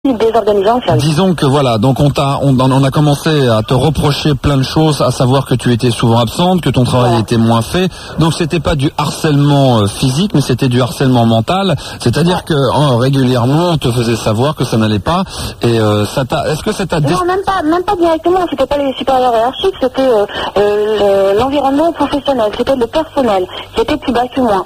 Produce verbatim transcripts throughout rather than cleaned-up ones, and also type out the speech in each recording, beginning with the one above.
désorganisant le service. Disons que voilà, donc on t'a, on, on a commencé à te reprocher plein de choses, à savoir que tu étais souvent absente, que ton travail Voilà. était moins fait. Donc c'était pas du harcèlement euh, physique, mais c'était du harcèlement mental. C'est-à-dire que euh, régulièrement on te faisait savoir que ça n'allait pas. Et euh, ça t'a, est-ce que ça t'a dé- Non, même pas, même pas directement. C'était pas les supérieurs hiérarchiques, c'était euh, euh, le- l'environnement professionnel, c'était le personnel, qui était plus bas que moi.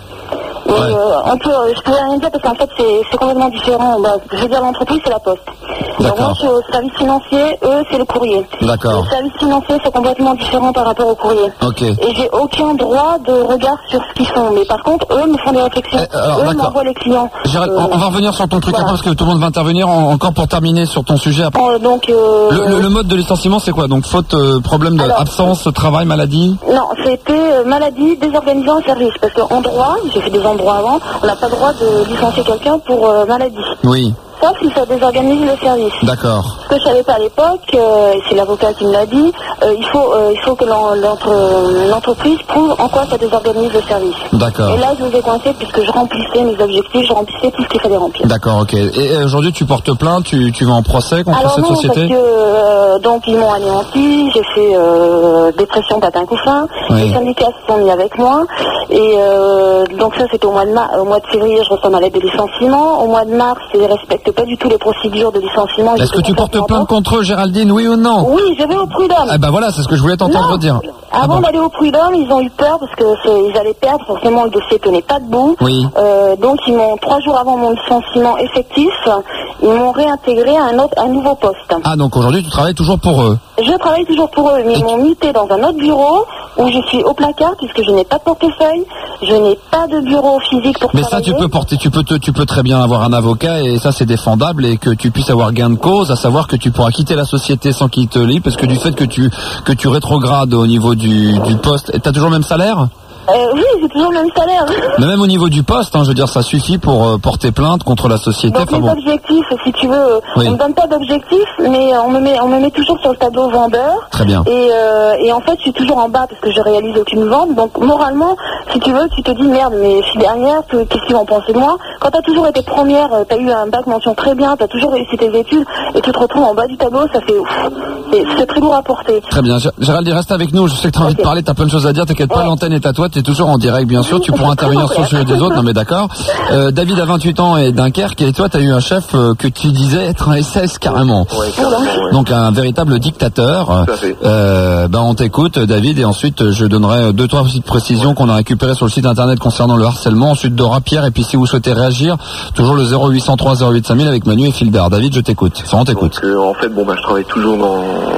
Et, Ouais. euh, on peut, je pourrais rien dire parce qu'en fait c'est c'est complètement différent. Bah, je veux dire, l'entreprise c'est la poste. Donc D'accord. moi je suis au service financier, eux c'est le courrier. D'accord. Le service financier c'est complètement différent par rapport au courrier. Ok. Et j'ai aucun droit de regard sur ce qu'ils font. Mais par contre, eux me font des réflexions. Eh, alors, eux d'accord. m'envoient les clients. Gérald, Euh, on, on va revenir sur ton truc voilà. après parce que tout le monde va intervenir en- encore pour terminer sur ton sujet. Après. euh, donc, euh, Le, le- le mode de licenciement c'est quoi? Donc faute, euh, problème Alors- d'absence, travail, maladie. non, c'était euh, maladie désorganisant le service. Parce qu'en droit, j'ai fait des endroits avant, on n'a pas le droit de licencier quelqu'un pour euh, maladie. Oui, Sauf si ça désorganise le service. d'accord. Ce que je savais pas à l'époque, euh, et c'est l'avocat qui me l'a dit, euh, il faut euh, il faut que l'en- l'entre- l'entreprise prouve en quoi ça désorganise le service. D'accord. Et là, je vous ai coincé puisque je remplissais mes objectifs, je remplissais tout ce qu'il fallait remplir. D'accord, ok. Et euh, aujourd'hui, tu portes plainte, tu, tu vas en procès contre Alors cette non, société? parce que euh, donc ils m'ont anéanti, j'ai fait euh, dépression patin couffin, Oui. les syndicats se sont mis avec moi, et euh, donc ça c'était au mois de mars, au mois de février je reçois ma lettre de licenciement, au mois de mars ils respectent pas du tout les procédures de licenciement. Est-ce que J'étais tu portes complètement plainte contre eux, Géraldine, oui ou non? Oui, je vais au prud'homme. Ah bah voilà, c'est ce que je voulais t'entendre Non. dire. Ah Avant bon. d'aller au prud'homme, ils ont eu peur parce que c'est- ils allaient perdre, forcément le dossier tenait pas debout. Oui. Euh, donc ils m'ont, trois jours avant mon licenciement effectif, ils m'ont réintégré à un, autre, un nouveau poste. Ah donc aujourd'hui, tu travailles toujours pour eux. Je travaille toujours pour eux, mais Et ils m'ont muté dans un autre bureau où je suis au placard puisque je n'ai pas de portefeuille, je n'ai pas de bureau physique pour Mais ça, travailler. tu peux porter, tu peux te, tu peux très bien avoir un avocat et ça, c'est défendable et que tu puisses avoir gain de cause, à savoir que tu pourras quitter la société sans qu'il te lie parce que du fait que tu, que tu rétrogrades au niveau du, du poste, t'as toujours le même salaire? Euh, oui, j'ai toujours le même salaire. Mais même au niveau du poste, hein, je veux dire, ça suffit pour euh, porter plainte contre la société. Donc Enfin, les bon. objectifs, si tu veux, euh, Oui. on me donne pas d'objectifs, mais on me met, on me met toujours sur le tableau vendeur. Très bien. Et, euh, et en fait, je suis toujours en bas parce que je réalise aucune vente. Donc moralement, si tu veux, tu te dis merde, mais fille dernière, que- qu'est-ce qu'ils vont penser de moi? Quand t'as toujours été première, euh, t'as eu un bac mention très bien, t'as toujours réussi tes études, et tu te retrouves en bas du tableau, ça fait ouf. C'est- C'est très lourd à porter. Très bien. Gé- Gérald, reste avec nous. Je sais que tu as envie de Ok. parler, tu as plein de choses à dire. T'inquiète pas, Ouais. l'antenne est à toi. Tu es toujours en direct, bien sûr. Tu pourras intervenir sur le sujet des autres. Non, mais d'accord. Euh, David a vingt-huit ans et Dunkerque. Et toi, tu as eu un chef euh, que tu disais être un S S carrément. Ouais, carrément, ouais. Donc un véritable dictateur. Tout à fait. Euh, ben on t'écoute, David, et ensuite je donnerai deux trois petites précisions qu'on a récupérées sur le site internet concernant le harcèlement. Ensuite Dora, Pierre, et puis si vous souhaitez réagir, toujours le zéro huit cent trois zéro huit cinq mille avec Manu et Fildar. David, je t'écoute. Enfin, on t'écoute. Donc, euh, en fait, bon, bah, je travaille toujours dans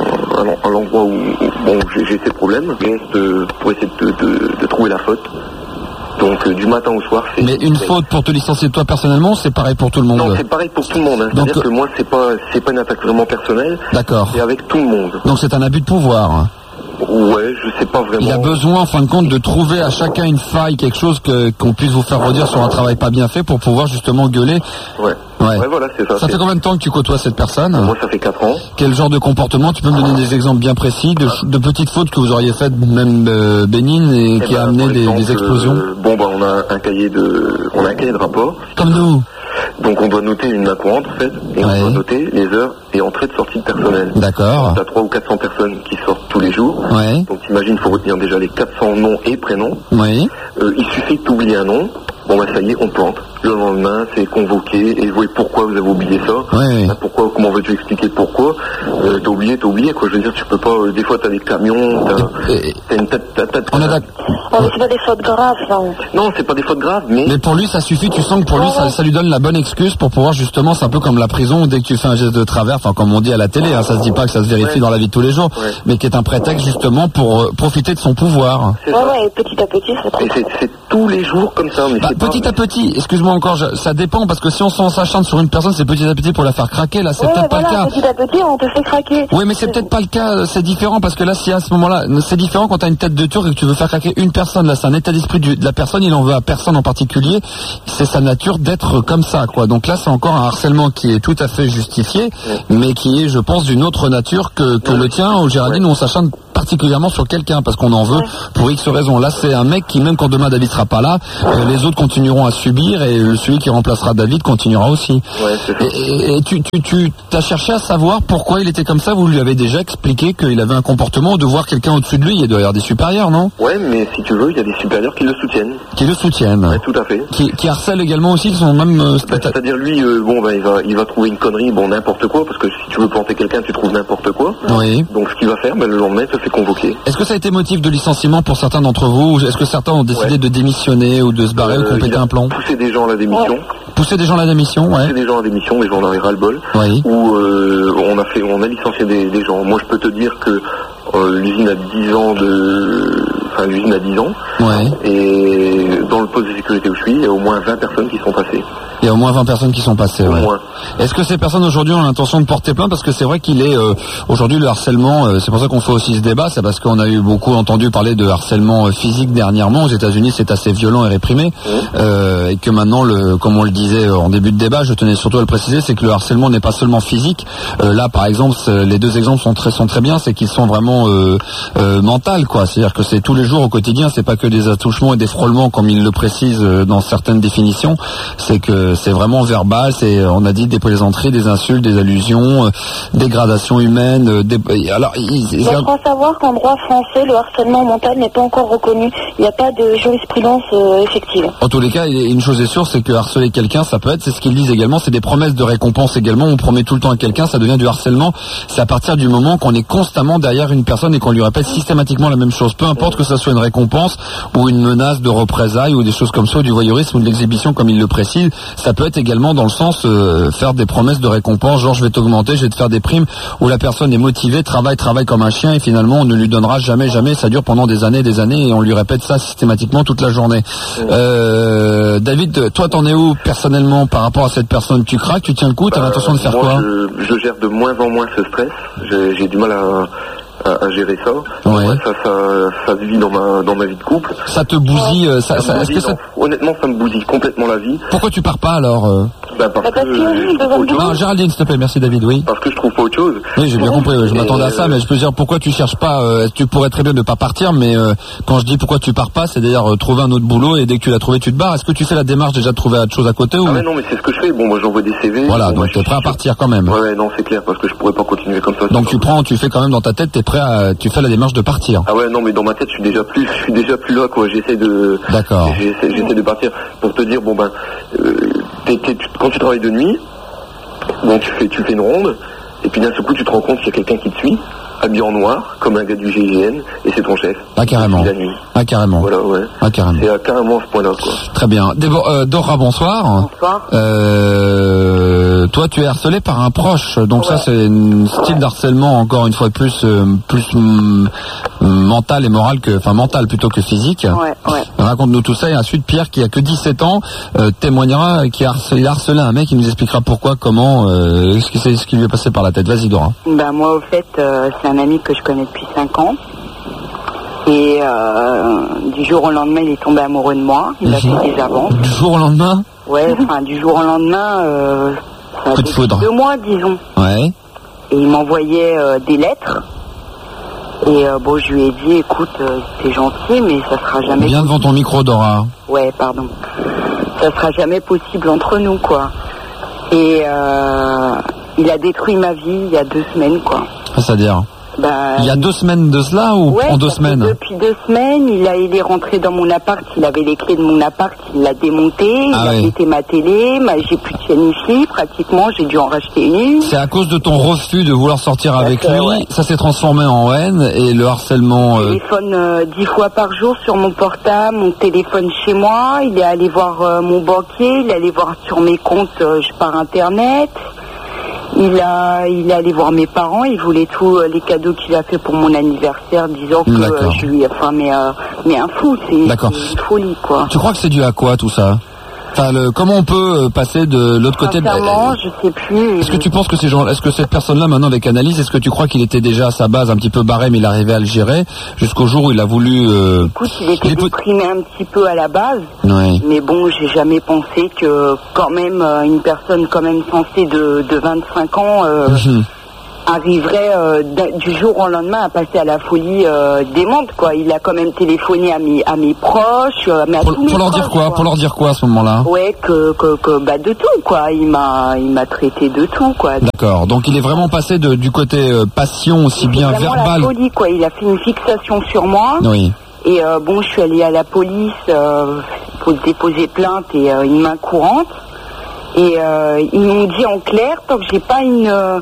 un, un endroit où, où, bon, j'ai j'ai ces problèmes, mais euh, pour essayer de, de, de trouver la faute. Donc, euh, du matin au soir, c'est... Mais une c'est- faute pour te licencier toi personnellement, c'est pareil pour tout le monde. Non, c'est pareil pour tout le monde. Hein. Donc, C'est-à-dire que moi, c'est pas, c'est pas une attaque vraiment personnelle, D'accord. c'est avec tout le monde. Donc c'est un abus de pouvoir. Ouais, je sais pas vraiment. Il a besoin, en fin de compte, de trouver à chacun une faille, quelque chose que qu'on puisse vous faire redire sur un travail pas bien fait pour pouvoir justement gueuler. Ouais. Ouais. Ouais, voilà, c'est ça. Ça c'est- fait combien de temps que tu côtoies cette personne? Moi, ça fait quatre ans. Quel genre de comportement? Tu peux me donner des exemples bien précis de, ch- de petites fautes que vous auriez faites, même euh, bénignes, et Eh qui ben, a amené par des, exemple, des explosions? euh, bon, bah, on a un cahier de, on a un cahier de rapport. Comme nous. Donc, on doit noter une main courante, en fait, et Ouais. on doit noter les heures et entrées de sortie de personnel. D'accord. T'as trois ou quatre cents personnes qui sortent tous les jours. Ouais. Donc, t'imagines, il faut retenir déjà les quatre cents noms et prénoms. Oui. Euh, il suffit d'oublier un nom. Bon, bah, ça y est, on plante. Le lendemain, c'est convoqué et voyez pourquoi vous avez oublié ça. Oui, oui. Bah, pourquoi, comment veux-tu expliquer pourquoi? Euh, t'as oublié, t'as oublié, quoi. Je veux dire, tu peux pas, euh, des fois, t'as des camions, t'as, Et- et- t'as une tête, t'as, t'as- on est d'accord. Oh, mais c'est pas des fautes graves, ça. Non, c'est pas des fautes graves, mais, Mais pour lui, ça suffit. Tu sens que pour lui, ça, ça lui donne la bonne excuse pour pouvoir justement, c'est un peu comme la prison, dès que tu fais un geste de travers, enfin comme on dit à la télé, hein, ça se dit pas que ça se vérifie Ouais. dans la vie de tous les jours, Ouais. mais qui est un prétexte justement pour euh, profiter de son pouvoir. c'est Ouais, ça. ouais, et petit à petit, c'est trop. Et c'est, c'est tous les jours comme ça, mais Bah, c'est pas... petit à petit, excuse-moi encore, je- ça dépend parce que si on s'en s'acharne sur une personne, c'est petit à petit pour la faire craquer. Là, c'est Ouais, peut-être pas voilà, le cas. petit à petit, on te fait craquer. Oui, mais c'est peut-être pas le cas. euh, C'est différent parce que là, si à ce moment-là, c'est différent quand t'as une tête de turc et que tu veux faire craquer une personne. Là, c'est un état d'esprit du- de la personne. Il en veut à personne en particulier. C'est sa nature d'être comme ça, quoi. Donc là, c'est encore un harcèlement qui est tout à fait justifié, mais qui est, je pense, d'une autre nature que, que le tien, ou Géraldine, où on s'acharne pas particulièrement sur quelqu'un parce qu'on en veut ouais. pour X raisons. Là, c'est un mec qui, même quand demain David sera pas là, euh, les autres continueront à subir et celui qui remplacera David continuera aussi. Ouais, c'est ça. Et, et, et tu, tu, tu t'as cherché à savoir pourquoi il était comme ça. Vous lui avez déjà expliqué qu'il avait un comportement de voir quelqu'un au-dessus de lui. Il doit y avoir des supérieurs, non? Ouais, mais si tu veux, il y a des supérieurs qui le soutiennent. Qui le soutiennent. Ouais, tout à fait. Qui, qui harcèlent également aussi, ils sont même... Euh, bah, c'est-à-dire lui, euh, bon, bah, il va, il va trouver une connerie, bon, n'importe quoi, parce que si tu veux planter quelqu'un, tu trouves n'importe quoi. Oui. Donc ce qu'il va faire, bah, le lendemain, il se fait convoquer. Est-ce que ça a été motif de licenciement pour certains d'entre vous? Ou est-ce que certains ont décidé ouais. de démissionner ou de se barrer euh, ou compléter un plan? Pousser des gens à la démission. Pousser des gens à la démission, ouais. Pousser des gens à la démission, les gens en avaient ras-le-bol. Oui. Où euh, on a fait, on a licencié des, des gens. Moi, je peux te dire que euh, l'usine a dix ans de... Enfin, l'usine a dix ans. Ouais. Et dans le poste de sécurité où je suis, il y a au moins vingt personnes qui sont passées. Il y a au moins vingt personnes qui sont passées, ouais. Au moins. Est-ce que ces personnes aujourd'hui ont l'intention de porter plainte? Parce que c'est vrai qu'il est euh, aujourd'hui le harcèlement, euh, c'est pour ça qu'on fait aussi ce débat, c'est parce qu'on a eu beaucoup entendu parler de harcèlement euh, physique dernièrement. Aux États-Unis, c'est assez violent et réprimé, mmh. euh, et que maintenant, le, comme on le disait en début de débat, je tenais surtout à le préciser, c'est que le harcèlement n'est pas seulement physique. Euh, là, par exemple, les deux exemples sont très sont très bien, c'est qu'ils sont vraiment euh, euh, mental, quoi. C'est-à-dire que c'est tous les jours au quotidien, c'est pas que des attouchements et des frôlements comme il le précise euh, dans certaines définitions. C'est que c'est vraiment verbal, c'est, on a dit, des plaisanteries, des insultes, des allusions, euh, dégradation humaine. Euh, des... Alors, il, il... je crois savoir qu'en droit français, le harcèlement mental n'est pas encore reconnu. Il n'y a pas de jurisprudence euh, effective. En tous les cas, une chose est sûre, c'est que harceler quelqu'un, ça peut être, c'est ce qu'ils disent également, c'est des promesses de récompense également. On promet tout le temps à quelqu'un, ça devient du harcèlement. C'est à partir du moment qu'on est constamment derrière une personne et qu'on lui répète systématiquement la même chose. Peu importe que ça soit une récompense ou une menace de représailles ou des choses comme ça, ou du voyeurisme ou de l'exhibition comme il le précise, ça peut être également dans le sens euh, faire des promesses de récompense, genre je vais t'augmenter, je vais te faire des primes, où la personne est motivée, travaille, travaille comme un chien et finalement on ne lui donnera jamais, jamais, ça dure pendant des années, des années et on lui répète ça systématiquement toute la journée. Euh, David, toi t'en es où personnellement par rapport à cette personne? Tu craques, tu tiens le coup, t'as bah, l'intention de faire moi, quoi? je, je gère de moins en moins ce stress, j'ai, j'ai du mal à... À, à gérer ça. Ouais. Ouais, ça, ça, ça se vit dans ma, dans ma vie de couple. Ça te bousille, euh, ça, ça, ça est-ce que ça... Honnêtement, ça me bousille complètement la vie. Pourquoi tu pars pas alors euh... bah, parce, parce que, que je trouve autre chose. Non, Géraldine, s'il te plaît, merci David, oui. Parce que je trouve pas autre chose. Oui, j'ai bien compris, je m'attendais euh... à ça, mais je peux dire pourquoi tu cherches pas, euh, tu pourrais très bien ne pas partir, mais euh, quand je dis pourquoi tu pars pas, c'est d'ailleurs euh, trouver un autre boulot et dès que tu l'as trouvé, tu te barres. Est-ce que tu fais la démarche déjà de trouver autre chose à côté ou... Ah ouais, non, mais c'est ce que je fais. Bon, moi j'envoie des C V. Voilà, bon, donc tu es prêt à partir quand même. Ouais, ouais, non, c'est clair, parce que je pourrais pas continuer comme ça. Donc tu prends, tu fais quand même dans ta tête, t'es prêt à, tu fais la démarche de partir. Ah ouais, non, mais dans ma tête, je suis déjà plus, je suis déjà plus là, quoi. J'essaie de, d'accord. J'essaie, j'essaie de partir pour te dire, bon ben, euh, t'es, t'es, tu, quand tu travailles de nuit, bon, tu fais, tu fais une ronde, et puis d'un seul coup, tu te rends compte qu'il y a quelqu'un qui te suit, habillé en noir, comme un gars du G I G N, et c'est ton chef. Ah carrément. La nuit. Ah carrément. Voilà, ouais. Ah carrément. C'est à carrément à ce point-là, quoi. Très bien. Débor- euh, Dora, bonsoir. Bonsoir. Euh, toi, tu es harcelé par un proche, donc ouais. Ça, c'est un style d'harcèlement encore une fois de plus, euh, plus mm, mental et moral que, enfin mental plutôt que physique. Ouais, ouais. Raconte-nous tout ça et ensuite Pierre, qui a que dix-sept ans, euh, témoignera, qui a harcelé, harcelé un mec, il nous expliquera pourquoi, comment, euh, ce qui, ce qui lui est passé par la tête. Vas-y, Dora. Ben moi, au fait, euh, c'est un ami que je connais depuis cinq ans. Et euh, du jour au lendemain, il est tombé amoureux de moi. Il a fait des avances. Du jour au lendemain? Ouais, enfin, du jour au lendemain, euh, ça a coup de foudre. Deux mois, disons. Ouais. Et il m'envoyait euh, des lettres. Et euh, bon, je lui ai dit, écoute, euh, t'es gentil, mais ça sera jamais... Viens devant ton micro, Dora. Ouais, pardon. Ça sera jamais possible entre nous, quoi. Et euh, il a détruit ma vie il y a deux semaines, quoi. C'est-à-dire? Bah, il y a deux semaines de cela ou ouais, en deux semaines? Depuis deux semaines, il, a, il est rentré dans mon appart, il avait les clés de mon appart, il l'a démonté, il ah a oui. pété ma télé, ma, j'ai plus de chaîne ici, pratiquement, j'ai dû en racheter une. C'est à cause de ton refus de vouloir sortir ça avec fait, lui, ouais. Ça s'est transformé en haine et le harcèlement... Il téléphone euh, dix fois par jour sur mon portable, mon téléphone chez moi, il est allé voir euh, mon banquier, il est allé voir sur mes comptes euh, par internet. Il a, il est allé voir mes parents, il voulait tous les cadeaux qu'il a fait pour mon anniversaire, disant que euh, je lui, enfin, mais, euh, mais un fou, c'est, c'est une folie, quoi. Tu crois que c'est dû à quoi tout ça? Enfin, le, comment on peut passer de l'autre côté de... Sincèrement, je sais plus. Est-ce que tu penses que ces gens, est-ce que cette personne-là, maintenant, avec analyse, est-ce que tu crois qu'il était déjà à sa base un petit peu barré, mais il arrivait à le gérer, jusqu'au jour où il a voulu... Euh... Écoute, il était il déprimé un petit peu à la base, oui. Mais bon, j'ai jamais pensé que, quand même, une personne quand même sensée de, de vingt-cinq ans... Euh, mmh. arriverait euh, du jour au lendemain à passer à la folie euh, démente, quoi. Il a quand même téléphoné à mes, à mes proches, euh, mais à pour, tous mes pour leur proches, dire quoi, quoi. Pour leur dire quoi à ce moment-là? Ouais, que, que, que bah de tout, quoi. Il m'a, il m'a traité de tout, quoi. D'accord. Donc il est vraiment passé de, du côté euh, passion aussi bien vraiment verbal. La folie, quoi. Il a fait une fixation sur moi. Oui. Et euh, bon, je suis allée à la police euh, pour déposer plainte et euh, une main courante. Et euh, ils m'ont dit en clair, tant que j'ai pas une euh,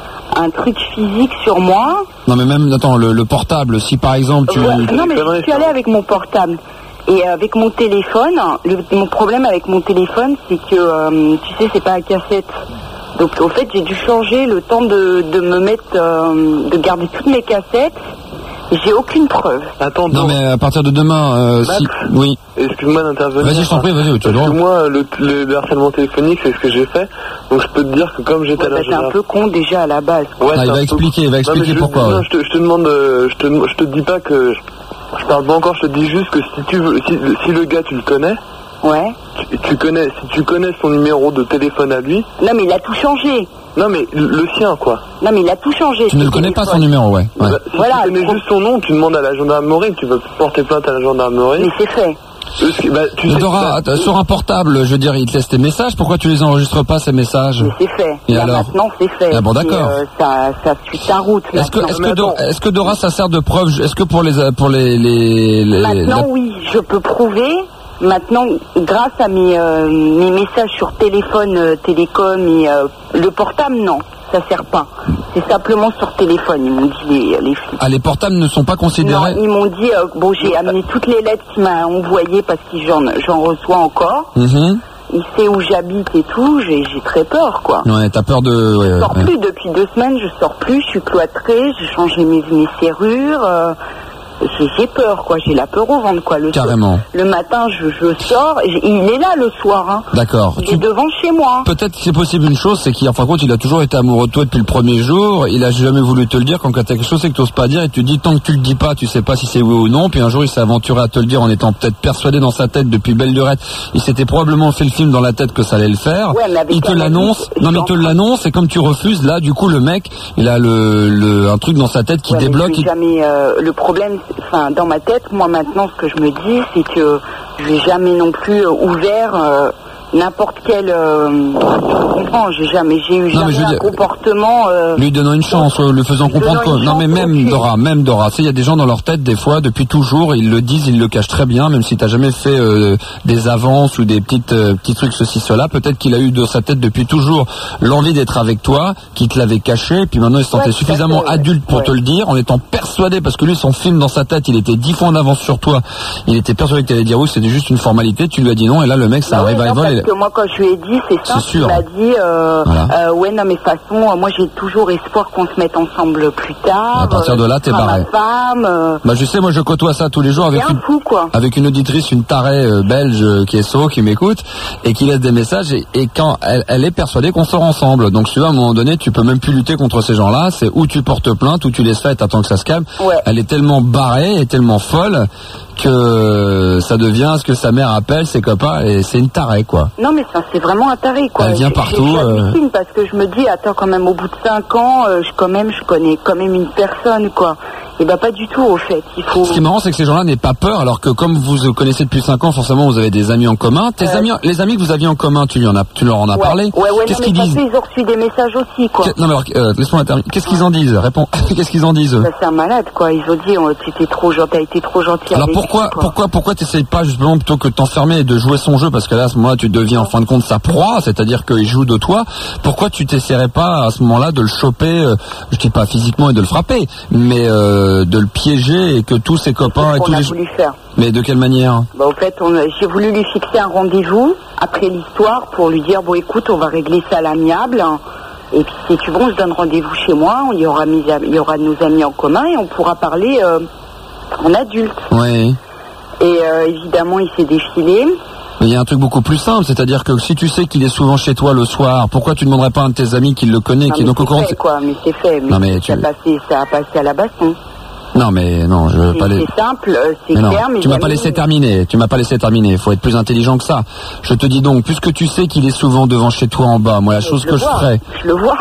un truc physique sur moi. Non mais même, attends, le, le portable, si par exemple tu... Ouais, non mais je suis allée avec mon portable. Et avec mon téléphone, le, mon problème avec mon téléphone, c'est que, euh, tu sais, c'est pas à cassette. Donc au fait, j'ai dû changer le temps de, de me mettre, euh, de garder toutes mes cassettes. Et j'ai aucune preuve. Attends, Non mais à partir de demain, euh, Max, si... Oui. Excuse-moi d'intervenir. Vas-y, je t'en prie, vas-y, tu as le Parce droit. que moi, le, le harcèlement téléphonique, c'est ce que j'ai fait. Donc je peux te dire que comme j'étais Ouais, à bah, la t'es un peu con déjà à la base. Ouais, Ah, il c'est va un peu- expliquer, il va Non, expliquer mais je- pourquoi. non, ouais. je, te, je te demande, euh, je te, je te dis pas que je, je parle pas encore. Je te dis juste que si tu veux, si, si le gars tu le connais, Ouais. tu, tu connais, si tu connais son numéro de téléphone à lui. Non mais il a tout changé. Non mais le, le sien quoi. Non mais il a tout changé. Tu ne le connais pas son numéro, ouais. ouais. Bah, si Voilà, tu connais trop- juste son nom, tu demandes à la gendarmerie, tu veux porter plainte à la gendarmerie. Mais c'est fait. Euh, ce qui- bah, tu Mais sais, Dora, bah, attends, sur un portable, je veux dire, il te laisse tes messages, pourquoi tu les enregistres pas ces messages? Mais c'est fait. Et Là alors maintenant c'est fait. Ah bon, C'est, d'accord. euh, ça, ça suit ta route Est-ce que, maintenant. est-ce que, Dora, est-ce que Dora, ça sert de preuve? Est-ce que pour les, pour les, les, les- Maintenant, la- oui, je peux prouver. Maintenant, grâce à mes, euh, mes messages sur téléphone, euh, télécom et euh, le portable, non, ça sert pas. C'est simplement sur téléphone, ils m'ont dit les, les flics. ah, les portables ne sont pas Non, considérés? ils m'ont dit, euh, bon, j'ai amené toutes les lettres qu'il m'a envoyées parce que j'en, j'en reçois encore. Mhm. Il sait où j'habite et tout, j'ai, j'ai très peur, quoi. Ouais, t'as peur de... ouais, Je sors ouais. plus depuis deux semaines, je sors plus, je suis cloîtrée, j'ai changé mes, mes serrures. euh, J'ai j'ai peur, quoi. J'ai la peur au ventre, quoi. Le Carrément. Le matin, je, je sors. Et il est là le soir. Hein. D'accord. Il Tu- est devant chez moi. Peut-être que c'est possible une chose, c'est qu'en fin de compte, il a toujours été amoureux de toi depuis le premier jour. Il a jamais voulu te le dire. Quand tu as quelque chose, c'est que tu n'oses pas dire. Et tu dis, tant que tu le dis pas, tu sais pas si c'est oui ou non. Puis un jour, il s'est aventuré à te le dire en étant peut-être persuadé dans sa tête depuis belle lurette. Il s'était probablement fait le film dans la tête que ça allait le faire. Ouais, mais avec il te un l'annonce. ami, Non, mais il te genre- l'annonce. Et comme tu refuses, là, du coup, le mec, il a le, le un truc dans sa tête qui Ouais, mais débloque. je vais il- jamais, euh, le problème, c'est- enfin, dans ma tête, moi maintenant, ce que je me dis, c'est que je vais jamais non plus euh, ouvert euh, n'importe quel. Euh, tu comprends, j'ai jamais, j'ai eu Non, mais jamais je veux un dire- comportement. Euh, Lui donnant une chance, euh, lui faisant Lui comprendre donnant que... une Non mais chance, même ok. Dora, même Dora, tu sais, il y a des gens dans leur tête, des fois, depuis toujours, ils le disent, ils le cachent très bien, même si t'as jamais fait euh, des avances ou des petites euh, petits trucs ceci, cela, peut-être qu'il a eu dans sa tête depuis toujours l'envie d'être avec toi, qu'il te l'avait caché, puis maintenant il se sentait Ouais, tout à suffisamment fait, ouais. adulte pour Ouais. te le dire, en étant persuadé, parce que lui, son film dans sa tête, il était dix fois en avance sur toi, il était persuadé que tu allais dire oui, c'était juste une formalité, tu lui as dit non, et là le mec, c'est un Bah ouais, non, revival. parce et- que moi, quand je lui ai dit, c'est ça, C'est sûr. il m'a dit, euh, Voilà. euh, ouais, non, mais de toute façon, euh, moi, j'ai toujours espoir qu'on se mette ensemble plus tard. À partir de là, t'es tu seras barré. ma femme. Euh, Bah je sais, moi je côtoie ça tous les jours c'est avec un une... fou, quoi. avec une auditrice, une tarée euh, belge euh, qui est sourde, qui m'écoute et qui laisse des messages et, et quand elle, elle est persuadée qu'on sort ensemble. Donc tu vois, à un moment donné, tu peux même plus lutter contre ces gens-là. C'est où tu portes plainte, ou tu laisses faire et t'attends que ça se calme. Ouais. Elle est tellement barrée et tellement folle que ça devient ce que sa mère appelle ses copains et c'est une tarée quoi. Non, mais ça, c'est vraiment un taré, quoi. Elle vient Je- partout, je- euh. j'hallucine parce que je me dis, attends, quand même, au bout de cinq ans, euh, je, quand même, je connais quand même une personne, quoi. Et bah, pas du tout, au fait. Il faut. Ce qui est marrant, c'est que ces gens-là n'aient pas peur, alors que comme vous vous connaissez depuis cinq ans, forcément vous avez des amis en commun. Tes Euh. amis, les amis que vous aviez en commun, tu lui en as, tu leur en as Ouais, parlé. ouais, ouais, Qu'est-ce non, qu'ils mais parce disent qu'ils ont reçu des messages aussi, quoi. Que- Non mais alors, euh, laisse-moi terminer. Qu'est-ce qu'ils en disent? Réponds. Qu'est-ce qu'ils en disent eux? Bah, c'est un malade, quoi. Ils ont dit, oh, tu étais trop gentil, t'as été trop gentil. Alors avec pourquoi, lui, quoi. pourquoi, pourquoi t'essayes pas justement plutôt que de t'enfermer et de jouer son jeu, parce que là à ce moment-là tu deviens en fin de compte sa proie, c'est-à-dire qu'il joue de toi. Pourquoi tu t'essaierais pas à ce moment-là de le choper, euh, je dis pas physiquement et de le frapper, mais euh, de le piéger et que tous ses copains et qu'on tous a les. voulu faire. Mais de quelle manière? Bah, au fait, on a- j'ai voulu lui fixer un rendez-vous après l'histoire pour lui dire, bon, écoute, on va régler ça à l'amiable. Et puis, si tu veux, on se donne rendez-vous chez moi. Il y aura, mes am- il y aura nos amis en commun et on pourra parler euh, en adulte. Ouais. Et euh, évidemment, il s'est défilé. Mais il y a un truc beaucoup plus simple, c'est-à-dire que si tu sais qu'il est souvent chez toi le soir, pourquoi tu ne demanderais pas à un de tes amis qui le connaît, Non, qui est mais donc au c'est courant de- fait, quoi. Mais c'est fait. Mais, Non, mais ça, tu- a passé, ça a passé à la baston. Non mais non, je veux C'est pas les. c'est simple, euh, c'est Mais non, clair. Mais tu m'as pas laissé terminer, tu m'as pas laissé terminer, il faut être plus intelligent que ça. Je te dis donc, puisque tu sais qu'il est souvent devant chez toi en bas, moi la chose je que le je vois, ferais, Je le vois.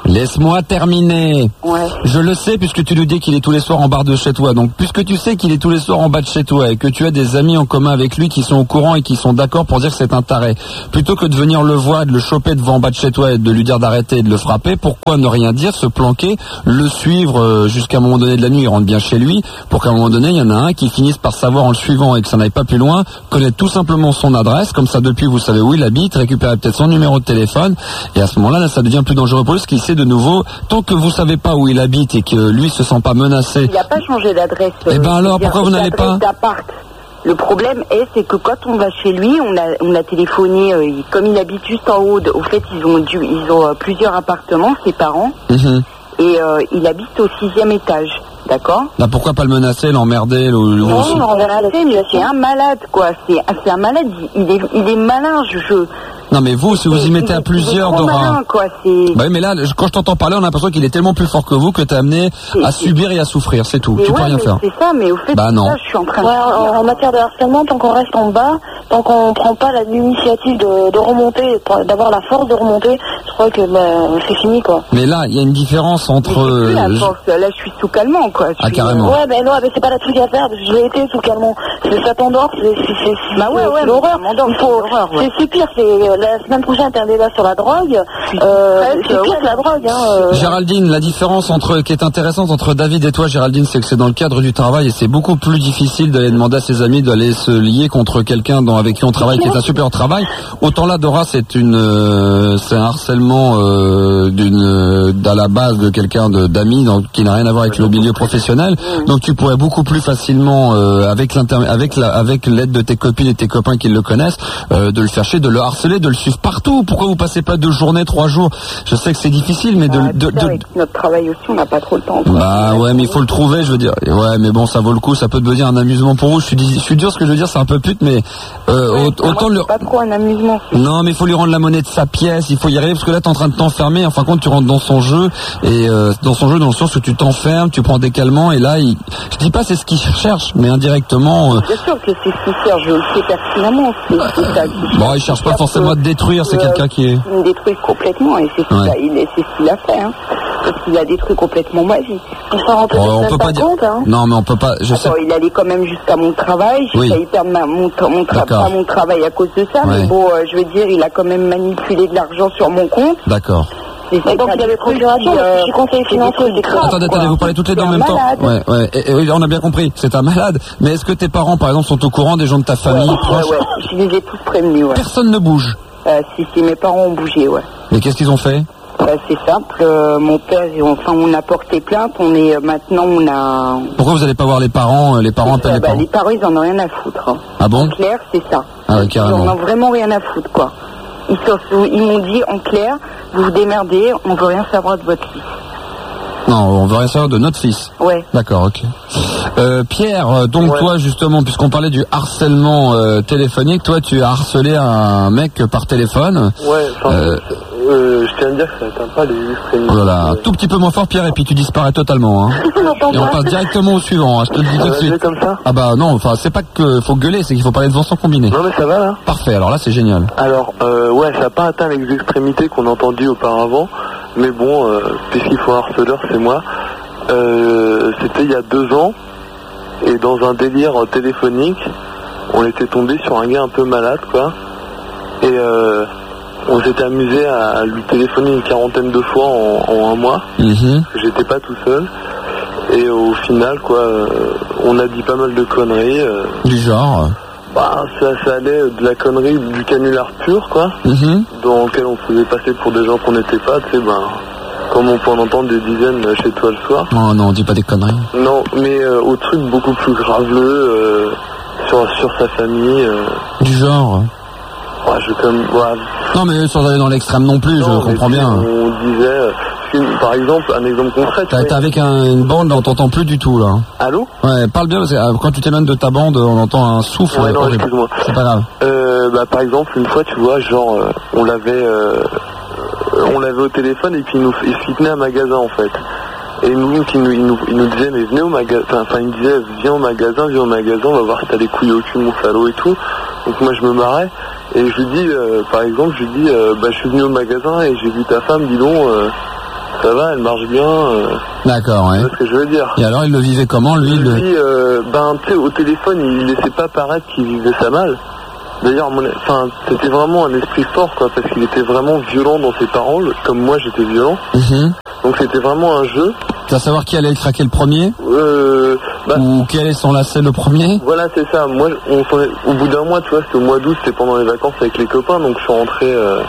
Laisse-moi terminer. Ouais. Je le sais puisque tu nous dis qu'il est tous les soirs en bas de chez toi. Donc puisque tu sais qu'il est tous les soirs en bas de chez toi et que tu as des amis en commun avec lui qui sont au courant et qui sont d'accord pour dire que c'est un taré, plutôt que de venir le voir, de le choper devant en bas de chez toi et de lui dire d'arrêter et de le frapper, pourquoi ne rien dire, se planquer, le suivre jusqu'à un moment donné de la nuit, il rentre bien chez lui, pour qu'à un moment donné il y en a un qui finisse par savoir en le suivant et que ça n'aille pas plus loin, connaître tout simplement son adresse, comme ça depuis vous savez où il habite, récupérer peut-être son numéro de téléphone et à ce moment-là là, ça devient plus dangereux pour lui parce qu'il sait de nouveau, tant que vous savez pas où il habite et que lui se sent pas menacé. Il n'a pas changé d'adresse. Eh ben alors pourquoi vous n'allez pas d'appart. Le problème est, c'est que quand on va chez lui, on a, on a téléphoné, euh, comme il habite juste en haut, de, au fait ils ont, dû, ils ont euh, plusieurs appartements, ses parents, mmh. et euh, il habite au sixième étage. D'accord. Là, pourquoi pas le menacer, l'emmerder, le... Non, l'emmerder, mais c'est un malade, quoi. C'est, c'est un malade, il est, il est malin, je... je... Non mais vous, si vous y mettez à plusieurs, Dora... Quoi, c'est... Bah oui, mais là, quand je t'entends parler, on a l'impression qu'il est tellement plus fort que vous que t'es amené c'est, à c'est... subir et à souffrir, c'est tout. Tu ouais, peux rien faire. C'est ça, mais au fait, bah, non. Ça, je suis en train de... Ouais, en, en matière de harcèlement, tant qu'on reste en bas, tant qu'on prend pas l'initiative de, de remonter, d'avoir la force de remonter, je crois que bah, c'est fini, quoi. Mais là, il y a une différence entre... Mais la force, là, je suis sous calmant, quoi. Ah, carrément. Ouais, mais non, mais c'est pas la truc à faire, parce que j'ai été sous calmant. C'est ça t'endort, c'est, c'est, c'est, bah ouais, ouais, l'horreur. Il faut, ouais. c'est, c'est pire, c'est, la semaine prochaine, t'as un débat sur la drogue, euh, c'est pire ouais. que la drogue, hein. Euh... Géraldine, la différence entre, qui est intéressante entre David et toi, Géraldine, c'est que c'est dans le cadre du travail et c'est beaucoup plus difficile d'aller demander à ses amis d'aller se lier contre quelqu'un dans, avec qui on travaille, qui est un super travail. Autant là, Dora, c'est une, euh, c'est un harcèlement, euh, d'une, euh, à la base de quelqu'un de, d'amis, donc, qui n'a rien à voir avec le milieu professionnel. Donc tu pourrais beaucoup plus facilement, euh, avec l'inter, avec la, avec l'aide de tes copines et tes copains qui le connaissent, euh, de le faire chier, de le harceler, de le suivre partout. Pourquoi vous passez pas deux journées, trois jours? Je sais que c'est difficile, mais de, ah, de, de, avec notre travail aussi, on n'a pas trop le temps. Bah ouais, mais il faut le trouver, je veux dire. Ouais, mais bon, ça vaut le coup, ça peut devenir un amusement pour vous. Je suis, je suis dur, ce que je veux dire, c'est un peu pute, mais euh, ouais, autant moi, le. Pas trop un amusement. Non, mais il faut lui rendre la monnaie de sa pièce. Il faut y arriver parce que là, t'es en train de t'enfermer. En fin de compte, tu rentres dans son jeu et euh, dans son jeu, dans le sens où tu t'enfermes, tu prends des calmants et là, il... je dis pas c'est ce qu'il cherche, mais indirectement. Euh... Bien sûr que c'est ce qu'il cherche, je le sais pertinemment. C'est, c'est ça qu'il bon, il cherche pas forcément à te détruire, c'est euh, quelqu'un qui est. Il me détruit complètement et c'est ce, ouais. qu'il, a, il, c'est ce qu'il a fait. Hein. Parce qu'il a détruit complètement ma vie. On s'en rend oh, on peut pas dire. Compte, hein. Non, mais on peut pas. Je Attends, sais. Il allait quand même jusqu'à mon travail. J'ai oui. failli perdre ma, mon, mon, tra- pas mon travail à cause de ça. Ouais. Mais bon, euh, je veux dire, il a quand même manipulé de l'argent sur mon compte. D'accord. Et donc il avait procuration, euh, je suis conseiller financier, c'est grave. Attendez, attendez, vous parlez toutes les deux en même temps. Ouais, ouais. Et, et, on a bien compris, c'est un malade. Mais est-ce que tes parents, par exemple, sont au courant des gens de ta famille ouais, proches? Ouais, ouais, je les ai tous prévenus, ouais. Personne ne bouge. Euh, si, si, mes parents ont bougé, ouais. Mais qu'est-ce qu'ils ont fait? Bah, c'est simple, euh, mon père, enfin, on a porté plainte, on est, euh, maintenant, on a... Pourquoi vous n'allez pas voir les parents, les parents appellent les bah, parents? Les parents, ils en ont rien à foutre. Hein. Ah bon? En clair, c'est ça. Ah ouais, carrément. Ils en ont vraiment rien à foutre, quoi. Ils, sont, ils m'ont dit, en clair, vous vous démerdez, on veut rien savoir de votre fils. Non, on veut rien savoir de notre fils. Ouais. D'accord, ok. Euh, Pierre, donc ouais. Toi, justement, puisqu'on parlait du harcèlement euh, téléphonique, toi, tu as harcelé un mec par téléphone. Ouais, enfin, euh, euh, je tiens à dire que ça n'atteint pas les extrémités. Voilà, un tout petit peu moins fort, Pierre, et puis tu disparais totalement. Hein. Et on passe directement au suivant, hein, je te le dis tout de suite. Comme ça ah bah non, enfin, c'est pas qu'il faut gueuler, c'est qu'il faut parler devant son combiné. Non mais ça va là. Parfait, alors là, c'est génial. Alors, euh, ouais, ça n'a pas atteint les extrémités qu'on a entendues auparavant. Mais bon, euh, puisqu'il faut un harceleur, c'est moi. Euh, c'était il y a deux ans, et dans un délire téléphonique, on était tombé sur un gars un peu malade, quoi. Et euh, on s'était amusé à lui téléphoner une quarantaine de fois en, en un mois. Mm-hmm. J'étais pas tout seul. Et au final, quoi, euh, on a dit pas mal de conneries. Euh, du genre Bah, ça, ça allait de la connerie du canular pur, quoi, mm-hmm. dans lequel on faisait passer pour des gens qu'on n'était pas, tu sais, ben, comme on peut en entendre des dizaines chez toi le soir. Oh non, on dit pas des conneries. Non, mais euh, au truc beaucoup plus graveleux, euh, sur, sur sa famille. Euh... Du genre ouais, je comme... Ouais. Non, mais sans aller dans l'extrême non plus, non, je comprends bien. On disait... Par exemple, un exemple concret. T'as été avec un, une bande, on t'entend plus du tout là. Allô? Ouais, parle bien parce que euh, quand tu t'éloignes de ta bande, on entend un souffle. Ouais, non, excuse-moi. C'est pas grave. Euh, bah, par exemple, une fois, tu vois, genre, euh, on l'avait, euh, on l'avait au téléphone et puis il nous, il se tenait à un magasin en fait. Et nous, il nous, il nous, il nous disait, mais venez au magasin. Enfin, il me disait, viens au magasin, viens au magasin, on va voir si t'as des couilles au cul, mon salaud et tout. Donc moi, je me marrais et je lui dis, euh, par exemple, je lui dis, euh, bah, je suis venu au magasin et j'ai vu ta femme, dis donc. Euh, ça va, elle marche bien. Euh, D'accord, ouais. C'est ce que je veux dire. Et alors, il le vivait comment, lui Lui, le... euh, ben, tu sais, au téléphone, il laissait pas paraître qu'il vivait ça mal. D'ailleurs, mon, enfin, c'était vraiment un esprit fort, quoi, parce qu'il était vraiment violent dans ses paroles, comme moi j'étais violent. Mm-hmm. Donc c'était vraiment un jeu. Tu vas savoir qui allait le craquer le premier euh, bah, ou qui allait s'enlacer le premier? Voilà, c'est ça. Moi, on s'en est, au bout d'un mois, tu vois, c'était au mois d'août, c'était pendant les vacances avec les copains, donc je suis rentré, euh,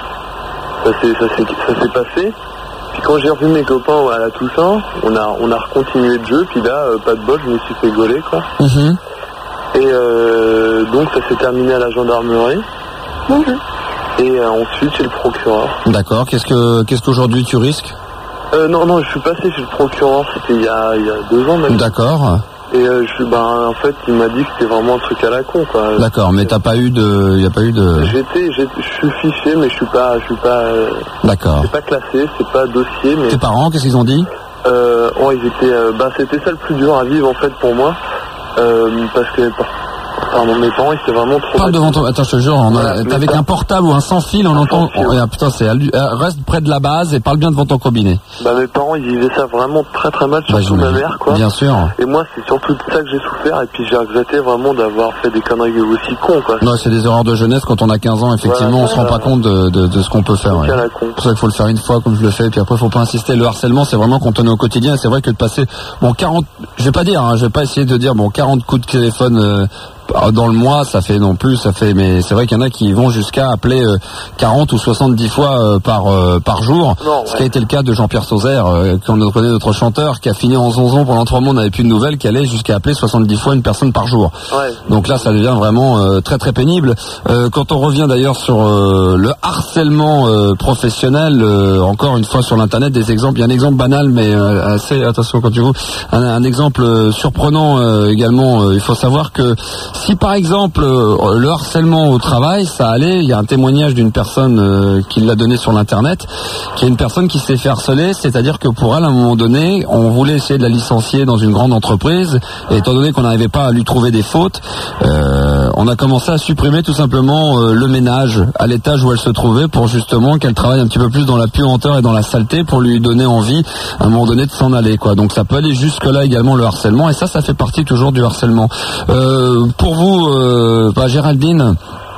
ça s'est, ça s'est, ça s'est passé. Puis quand j'ai revu mes copains à la Toussaint, on a, on a recontinué le jeu, puis là, euh, pas de bol, je me suis fait gauler, quoi. Mm-hmm. Et euh, donc ça s'est terminé à la gendarmerie. Mmh. Et euh, ensuite chez le procureur. D'accord. Qu'est-ce que qu'est-ce qu'aujourd'hui tu risques? euh, Non, non, je suis passé chez le procureur, c'était il y a, il y a deux ans même. D'accord. Et euh, je, ben, en fait, il m'a dit que c'était vraiment un truc à la con, quoi. D'accord, mais t'as pas eu de, il y a pas eu de. J'étais, j'ai, je suis fiché, mais je suis pas, je suis pas. Euh, D'accord. C'est pas classé, c'est pas dossier, mais. Tes parents, qu'est-ce qu'ils ont dit? Euh, oh, ils étaient, euh, ben, c'était ça le plus dur à vivre en fait pour moi. Euh, parce que pardon, mes parents ils étaient vraiment trop. Parle devant toi, attends je te jure, on a, voilà, avec un portable ou un sans fil on un entend fil, oh, ah, putain c'est reste près de la base et parle bien devant ton cabinet. Bah mes parents ils vivaient ça vraiment très très mal, surtout bah, ma mère quoi. Bien sûr. Et moi c'est surtout de ça que j'ai souffert et puis j'ai regretté vraiment d'avoir fait des conneries aussi cons quoi. Non c'est des erreurs de jeunesse quand on a quinze ans effectivement voilà, on se rend pas compte de, de, de ce qu'on peut faire. Ouais. C'est pour ça qu'il faut le faire une fois comme je le fais et puis après faut pas insister. Le harcèlement c'est vraiment quand on est au quotidien et c'est vrai que de passer bon quarante, je vais pas dire, hein, je vais pas essayer de dire bon quarante coups de téléphone euh, dans le mois, ça fait non plus, ça fait, mais c'est vrai qu'il y en a qui vont jusqu'à appeler euh, quarante ou soixante-dix fois euh, par euh, par jour. Non, ce ouais. qui a été le cas de Jean-Pierre Sauzère, euh, qu'on connaît notre chanteur, qui a fini en zonzon pendant trois mois, on n'avait plus de nouvelles, qui allait jusqu'à appeler soixante-dix fois une personne par jour. Ouais. Donc là, ça devient vraiment euh, très très pénible. Euh, quand on revient d'ailleurs sur euh, le harcèlement euh, professionnel, euh, encore une fois sur l'internet, des exemples. Il y a un exemple banal, mais euh, assez attention quand tu veux. Un, un exemple euh, surprenant euh, également. Euh, il faut savoir que si par exemple euh, le harcèlement au travail, ça allait, il y a un témoignage d'une personne euh, qui l'a donné sur l'internet, qui est une personne qui s'est fait harceler, c'est-à-dire que pour elle, à un moment donné, on voulait essayer de la licencier dans une grande entreprise, et étant donné qu'on n'arrivait pas à lui trouver des fautes, euh, on a commencé à supprimer tout simplement euh, le ménage à l'étage où elle se trouvait pour justement qu'elle travaille un petit peu plus dans la puanteur et dans la saleté pour lui donner envie à un moment donné de s'en aller, quoi. Donc ça peut aller jusque là également le harcèlement, et ça, ça fait partie toujours du harcèlement. Euh, pour vous, euh, bah, Géraldine,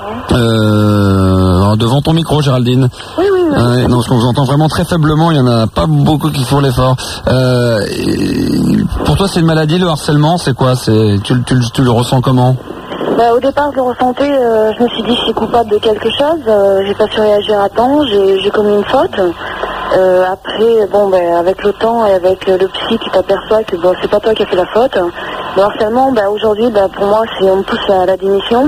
euh, devant ton micro, Géraldine. Oui, oui, oui. Euh, non, parce qu'on vous entend vraiment très faiblement, il y en a pas beaucoup qui font l'effort. Euh, pour toi, c'est une maladie, le harcèlement, c'est quoi? C'est, tu, tu, tu le ressens comment? Bah, au départ, je le ressentais, euh, je me suis dit, je suis coupable de quelque chose, euh, j'ai pas su réagir à temps, j'ai, j'ai commis une faute. Euh, après, bon, ben, avec le temps et avec le psy, tu t'aperçois que bon, c'est pas toi qui as fait la faute. Le harcèlement, ben, aujourd'hui, ben, pour moi, c'est on me pousse à la démission.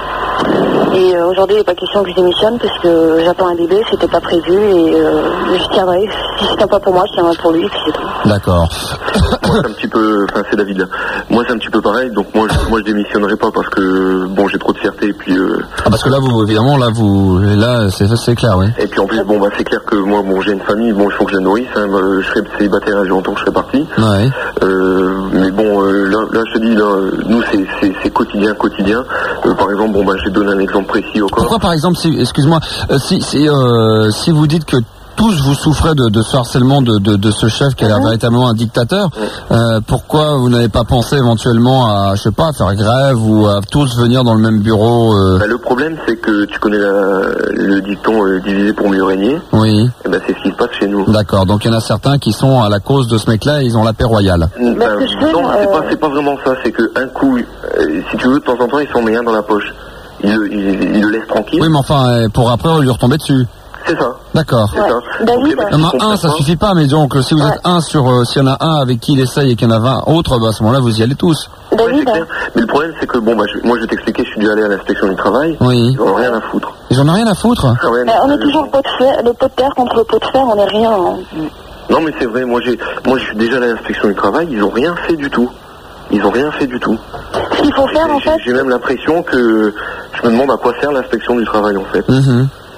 Et euh, aujourd'hui, il n'est pas question que je démissionne parce que j'attends un bébé, c'était pas prévu et euh, je tiendrai. Si c'est pas pour moi, je tiendrai pour lui, et puis c'est tout. D'accord. Moi, c'est un petit peu, enfin, c'est David. Moi, c'est un petit peu pareil. Donc moi, je, moi, je démissionnerai pas parce que bon, j'ai trop de fierté et puis. Euh, ah, parce que là, vous, évidemment, là, vous, là, c'est, c'est clair, oui. Et puis en plus, bon, bah, c'est clair que moi, bon, j'ai une famille, bon, il faut que je la nourrisse. Hein, je serai célibataire, j'ai longtemps que je serai parti. Ouais. Euh, mais bon, euh, là, là, je te dis, là, nous, c'est, c'est, c'est quotidien, quotidien. Euh, par exemple, bon, bah, je vais donner un exemple précis encore. Pourquoi, par exemple, si, excuse-moi, euh, si, si, euh, si vous dites que tous vous souffrez de, de ce harcèlement de, de, de ce chef qui a l'air véritablement un dictateur, euh, pourquoi vous n'avez pas pensé éventuellement à, je sais pas, à faire grève ou à tous venir dans le même bureau euh... bah, le problème, c'est que tu connais la, le dicton euh, divisé pour mieux régner. Oui. Et ben, c'est ce qui se passe chez nous. D'accord. Donc il y en a certains qui sont à la cause de ce mec-là, et ils ont la paix royale. Ben, non, c'est pas, c'est pas vraiment ça. C'est que un coup, euh, si tu veux, de temps en temps, ils s'en mettent un dans la poche. Ils le, ils, ils le laissent tranquille. Oui, mais enfin, pour après lui retomber dessus. C'est ça. D'accord. C'est ouais. ça. David, il y en a un, ça suffit pas, mais donc si vous ouais. êtes un sur, euh, s'il y en a un avec qui il essaye et qu'il y en a vingt autres, bah, à ce moment-là, vous y allez tous. David, ouais, mais le problème, c'est que bon, bah, je, moi, je vais t'expliquer, je suis dû aller à l'inspection du travail. Oui. Ils en ont rien à foutre. Ils en ont rien à foutre. Ah ouais, mais on est toujours le pot de fer, le pot de terre contre le pot de fer, on est rien. Hein. Non, mais c'est vrai. Moi, j'ai, moi, je suis déjà allé à l'inspection du travail. Ils ont rien fait du tout. Ils ont rien fait du tout. Ce qu'il faut faire, en fait. J'ai même l'impression que je me demande à quoi sert l'inspection du travail, en fait. Mmh.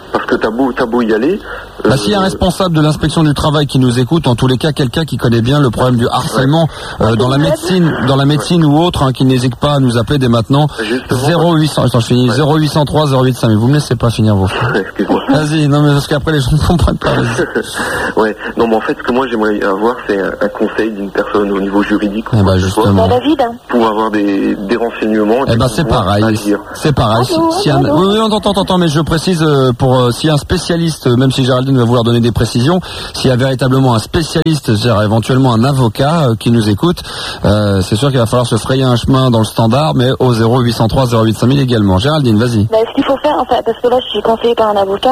Parce que t'as beau, t'as beau y aller. Bah, euh... s'il y a un responsable de l'inspection du travail qui nous écoute, en tous les cas, quelqu'un qui connaît bien le problème du harcèlement ouais. euh, dans la médecine, dans la médecine ouais. ou autre, hein, qui n'hésite pas à nous appeler dès maintenant. zéro huit cents, attends, je finis, ouais. zéro huit cent trois zéro huit cinq mille. Vous me laissez pas finir vos phrases. Excuse-moi. Vas-y, non mais parce qu'après les gens ne comprennent pas. ouais. Non, mais en fait, ce que moi j'aimerais avoir, c'est un, un conseil d'une personne au niveau juridique. Eh bah, justement. David. Pour avoir des, des renseignements. Eh bah, c'est pareil. Agir. C'est pareil. Allô, si, si un... Oui, oui, on entend, on entend, mais je précise euh, pour euh, s'il y a un spécialiste, euh, même si Géraldine va vouloir donner des précisions, s'il y a véritablement un spécialiste, c'est-à-dire éventuellement un avocat euh, qui nous écoute, euh, c'est sûr qu'il va falloir se frayer un chemin dans le standard, mais au zéro huit cent trois zéro huit cinq mille également. Géraldine, vas-y. Bah, ce qu'il faut faire, en fait, parce que là, je suis conseillée par un avocat,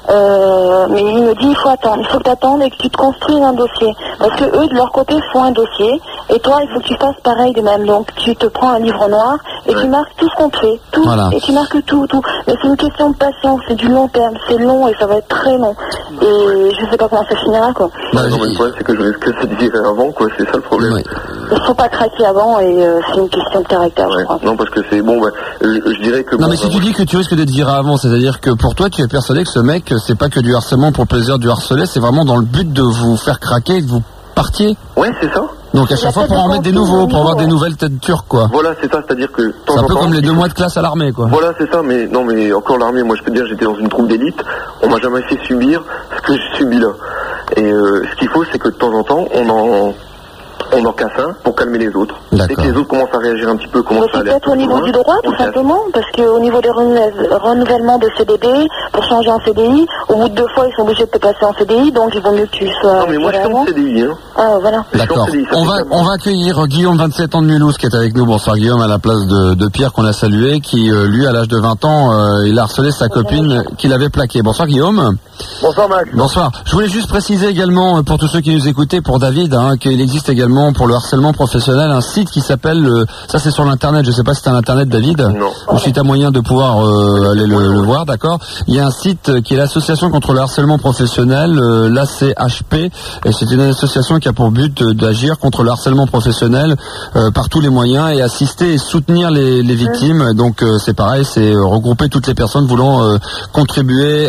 euh, mais il me dit il faut attendre, il faut que tu attendes et que tu te construises un dossier. Parce que eux, de leur côté, font un dossier, et toi, il faut que tu fasses pareil de même. Donc, tu te prends un livre noir et ouais. tu marques tout ce qu'on te fait, tout, voilà. et tu marques tout, tout. Mais c'est une question de patience, c'est du long terme, c'est long et ça va être très long. Et je sais pas comment ça finira, quoi. Bah, non, mais le problème, c'est que je risque que ça te dirait avant, quoi, c'est ça le problème. Ouais. Il faut pas craquer avant et euh, c'est une question de caractère, ouais. je crois. Non, parce que c'est bon, bah, je, je dirais que... Non, bon, mais si bah, tu moi, dis que tu risques d'être viré avant, c'est-à-dire que pour toi, tu es persuadé que ce mec, c'est pas que du harcèlement pour plaisir du harceler, c'est vraiment dans le but de vous faire craquer et que vous partiez. Ouais, c'est ça. Donc à chaque fois pour en mettre des nouveaux, pour avoir des nouvelles têtes turques, quoi. Voilà, c'est ça, c'est-à-dire que... C'est un peu comme les deux mois de classe à l'armée, quoi. Voilà, c'est ça, mais non, mais encore l'armée, moi je peux te dire, j'étais dans une troupe d'élite, on m'a jamais fait subir ce que je subis là. Et euh, ce qu'il faut, c'est que de temps en temps, on en... on en casse un pour calmer les autres. Dès que les autres commencent à réagir un petit peu, commencent à aller... Peut-être au niveau du droit, tout simplement, parce qu'au niveau des renouvellements de C D D, pour changer en C D I, au bout de deux fois, ils sont obligés de te passer en C D I, donc il vaut mieux que tu sois... Non, mais moi, je suis en C D I, hein. Ah, voilà. D'accord. On va, on va accueillir Guillaume, vingt-sept ans de Mulhouse, qui est avec nous. Bonsoir Guillaume, à la place de, de Pierre, qu'on a salué, qui, euh, lui, à l'âge de vingt ans, euh, il a harcelé sa copine qu'il avait plaquée. Bonsoir Guillaume. Bonsoir Max. Bonsoir. Je voulais juste préciser également, pour tous ceux qui nous écoutaient, pour David, hein, qu'il existe également, pour le harcèlement professionnel, un site qui s'appelle, euh, ça c'est sur l'internet, je sais pas si c'est un internet David, non. Ou si tu as moyen de pouvoir euh, aller le, le voir, d'accord. Il y a un site qui est l'association contre le harcèlement professionnel, euh, l'A C H P, et c'est une association qui a pour but euh, d'agir contre le harcèlement professionnel euh, par tous les moyens et assister et soutenir les, les victimes. Donc euh, c'est pareil, c'est euh, regrouper toutes les personnes voulant euh, contribuer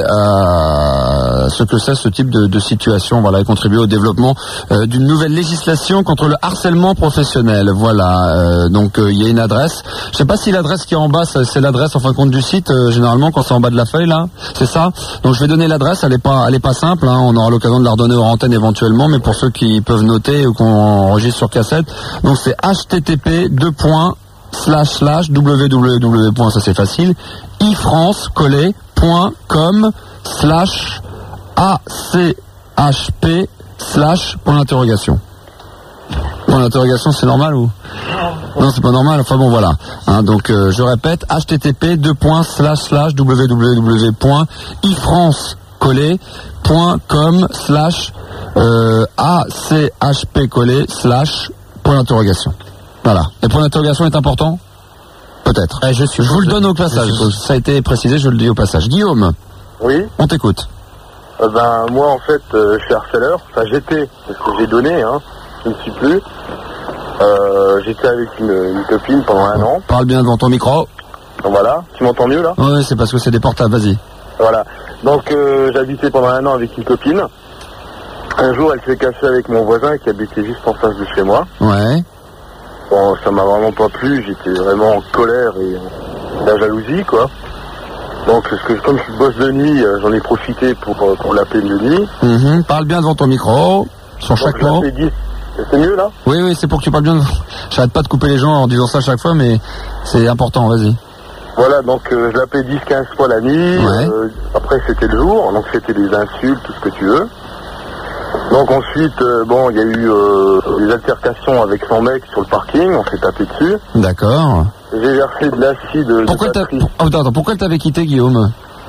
à ce que c'est ce type de, de situation, voilà, et contribuer au développement euh, d'une nouvelle législation contre le harcèlement professionnel. Voilà, euh, donc il euh, y a une adresse. Je sais pas si l'adresse qui est en bas, c'est l'adresse en fin de compte du site. Euh, généralement, quand c'est en bas de la feuille là, c'est ça. Donc je vais donner l'adresse. Elle est pas, elle est pas simple. Hein. On aura l'occasion de la redonner aux antennes éventuellement, mais pour ceux qui peuvent noter ou qu'on enregistre sur cassette, donc c'est h t t p deux points slash slash www. Ça c'est facile. ifrance collé point com slash a c h p slash point d'interrogation. Point d'interrogation, c'est normal ou non, c'est pas normal. Enfin bon, voilà. Hein, donc euh, je répète, h t t p deux points slash slash www point ifrance collé point com slash a c h p collé slash point d'interrogation. Voilà. Et point d'interrogation est important? Peut-être. Eh, je, je vous le donne au passage. Ça a été précisé, je le dis au passage. Guillaume. Oui. On t'écoute. Euh, ben moi en fait, euh, je suis harceleur. Enfin j'étais, parce que j'ai donné, hein. Je ne suis plus. Euh, j'étais avec une, une copine pendant un an. Parle bien devant ton micro. Voilà. Tu m'entends mieux là? Oui, c'est parce que c'est des portables. Vas-y. Voilà. Donc euh, j'habitais pendant un an avec une copine. Un jour, elle s'est cassée avec mon voisin qui habitait juste en face de chez moi. Ouais. Bon, ça m'a vraiment pas plu. J'étais vraiment en colère et euh, la jalousie, quoi. Donc, parce que comme je bosse de nuit, euh, j'en ai profité pour, euh, pour l'appeler de nuit. Mmh, parle bien devant ton micro, sur chaque mot. C'est mieux, là? Oui, oui, c'est pour que tu parles bien. J'arrête pas de couper les gens en disant ça chaque fois, mais c'est important, vas-y. Voilà, donc euh, je l'appelais dix quinze fois la nuit. Ouais. Euh, après, c'était le jour, donc c'était des insultes, tout ce que tu veux. Donc ensuite, euh, bon, il y a eu euh, des altercations avec son mec sur le parking, on s'est tapé dessus. D'accord. J'ai versé de l'acide. Pourquoi t'as... Oh, attends, attends, pourquoi t'avais quitté, Guillaume?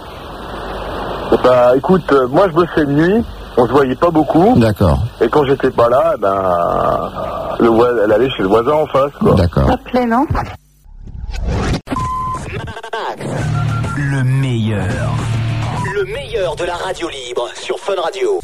Bah écoute, euh, moi je bossais de nuit, on se voyait pas beaucoup. D'accord. Et quand j'étais pas là, ben, le vo... elle allait chez le voisin en face, quoi. D'accord. Ça plaît, non? Le meilleur. Le meilleur de la radio libre sur Fun Radio.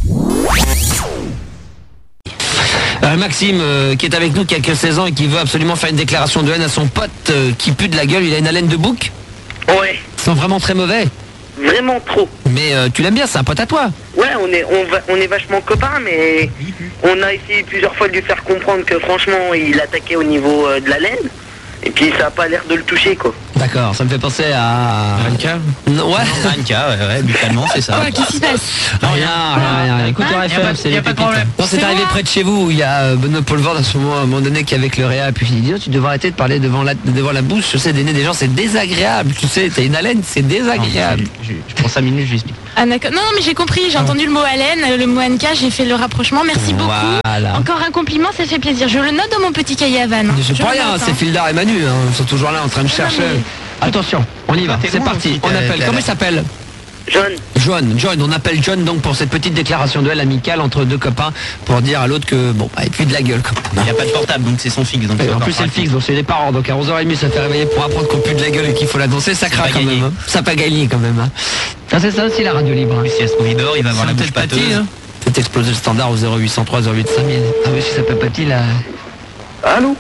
Euh, Maxime, euh, qui est avec nous, qui a que seize ans et qui veut absolument faire une déclaration de haine à son pote euh, qui pue de la gueule. Il a une haleine de bouc. Ouais. Ils sont vraiment très mauvais. vraiment trop. Mais euh, tu l'aimes bien, c'est un pote à toi. Ouais, on est, on, va, on est vachement copains, mais on a essayé plusieurs fois de lui faire comprendre que franchement, il attaquait au niveau euh, de la laine. Et puis ça a pas l'air de le toucher, quoi. D'accord, ça me fait penser à... Ranka Non, ouais. Ranka, ouais, ouais, buccalement, c'est ça. Quoi, qu'est-ce qui se passe? Rien, rien, rien. Écoute, Ah, R F y a pas- M, c'est y a les pas de pépites. problème. Non, c'est C'est arrivé moi. près de chez vous, où il y a euh, Benoît Poelvoorde à ce moment, à un moment donné, qui avec le réa, puis il dit, oh, tu devrais arrêter de parler devant la, devant la bouche, je sais, des nez des gens, c'est désagréable. Tu sais, t'as une haleine, c'est désagréable. Je, je, je prends cinq minutes, je lui explique. Ah, d'accord. Non, non, mais j'ai compris, j'ai entendu le mot haleine, le mot Anka, j'ai fait le rapprochement. Merci beaucoup. Voilà. Encore un compliment, ça fait plaisir. Je le note dans mon petit cahier à vannes. Je sais Je pas le rien, note, c'est hein. Fildar et Manu, hein, ils sont toujours là en train de chercher. mais- Attention, on y va, T'es c'est loin parti. aussi, On t'es- appelle, t'es comment là. il s'appelle? John, John, John, on appelle John donc pour cette petite déclaration de haine amicale entre deux copains pour dire à l'autre que bon, bah, il pue de la gueule. Il n'y a pas de portable, donc c'est son fixe. Donc Et c'est en encore plus c'est le pratique. fixe, donc c'est les parents, donc à onze heures trente ça fait réveiller pour apprendre qu'on pue de la gueule et qu'il faut la danser, ça craque pas quand gagné. même. Hein. Ça pas gagné quand même. Hein. Ça c'est ça aussi la radio libre. Hein. Si elle se trouve il dort, il va avoir la Ça bouche peut-être pâteuse. pâti, hein. Faites exploser le standard au zéro huit cent trois zéro huit cinq mille. Ah oui, si ça peut pâti là. allô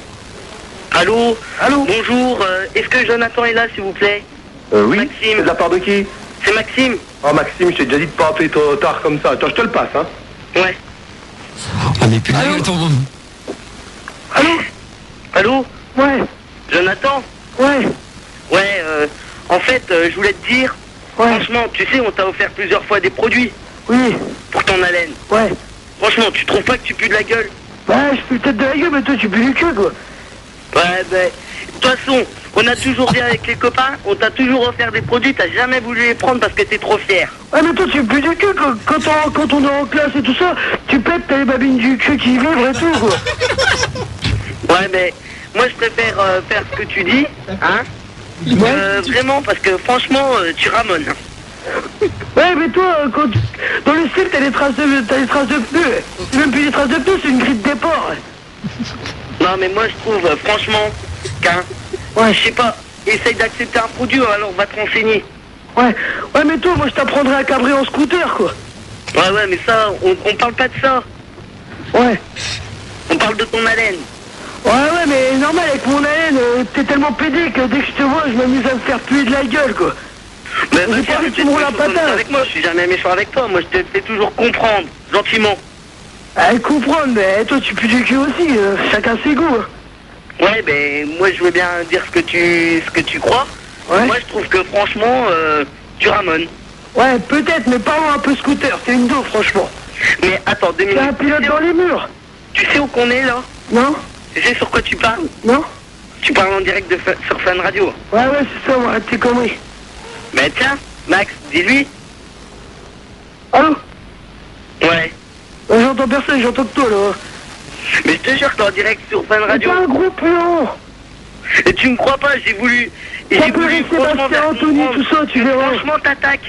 Allô Allô Bonjour, euh, est-ce que Jonathan est là, s'il vous plaît? Euh, oui. Maxime. C'est de la part de qui? C'est Maxime? Oh Maxime, je t'ai déjà dit de pas appeler trop tard comme ça. Attends, je te le passe, hein. Ouais. Ah mais pue de la gueule ton monde. Allô Allô Ouais, Jonathan? ouais, Ouais, euh, en fait, euh, je voulais te dire, ouais, franchement, tu sais, on t'a offert plusieurs fois des produits oui, pour ton haleine. ouais. Franchement, tu trouves pas que tu pues de la gueule? Ouais, je pue peut-être de la gueule, mais toi tu pues du cul, quoi. Ouais, ben, de toute façon, on a toujours dit avec les copains, on t'a toujours offert des produits, t'as jamais voulu les prendre parce que t'es trop fier. Ouais, mais toi tu pues du cul, quoi. Quand on, quand on est en classe et tout ça, tu pètes, t'as les babines du cul qui vibrent et tout, quoi. Ouais, mais moi je préfère euh, faire ce que tu dis, hein. Euh, vraiment, parce que franchement, euh, tu ramones. Ouais, mais toi, euh, quand tu- dans le slip, t'as des traces de, t'as des traces de pneus. C'est même plus des traces de pneus, c'est une grille de départ. Non, mais moi je trouve, euh, franchement, qu'un, ouais, je sais pas, essaye d'accepter un produit, alors on va te renseigner. Ouais, ouais, mais toi, moi je t'apprendrai à cabrer en scooter, quoi. Ouais, ouais, mais ça, on, on parle pas de ça. Ouais. On parle de ton haleine. Ouais, ouais, mais normal, avec mon haleine, euh, t'es tellement pédé que dès que je te vois, je m'amuse à me faire puer de la gueule, quoi. Mais J'ai vas-y, pas envie arrête que tu d'être me roules la méchant comme ça patate. avec moi, je suis jamais méchant avec toi, moi je te fais toujours comprendre, gentiment. À comprendre, mais toi tu pues du cul aussi, euh, chacun ses goûts. hein. Ouais, ben moi je veux bien dire ce que tu ce que tu crois. Ouais. Moi je trouve que franchement, euh, tu ramones. Ouais, peut-être, mais pas un peu scooter, c'est une dos, franchement. Mais attends, deux C'est minutes. un pilote Tu sais dans où- les murs. Tu sais où qu'on est là? Non? Tu sais sur quoi tu parles? Non? Tu parles en direct de, Fa- sur Fun Radio. Ouais, ouais, c'est ça, arrête tes conneries. Ben tiens, Max, dis-lui. Allô? Ouais. Ouais, j'entends personne, j'entends que toi, là. Mais je te jure que t'es en direct sur Fun Mais Radio. t'es un gros puant. Et tu me crois pas, j'ai voulu... et Ça J'ai peut voulu rester franchement Sébastien faire Anthony, comprendre tout ça, tu que verras. Franchement, t'attaques.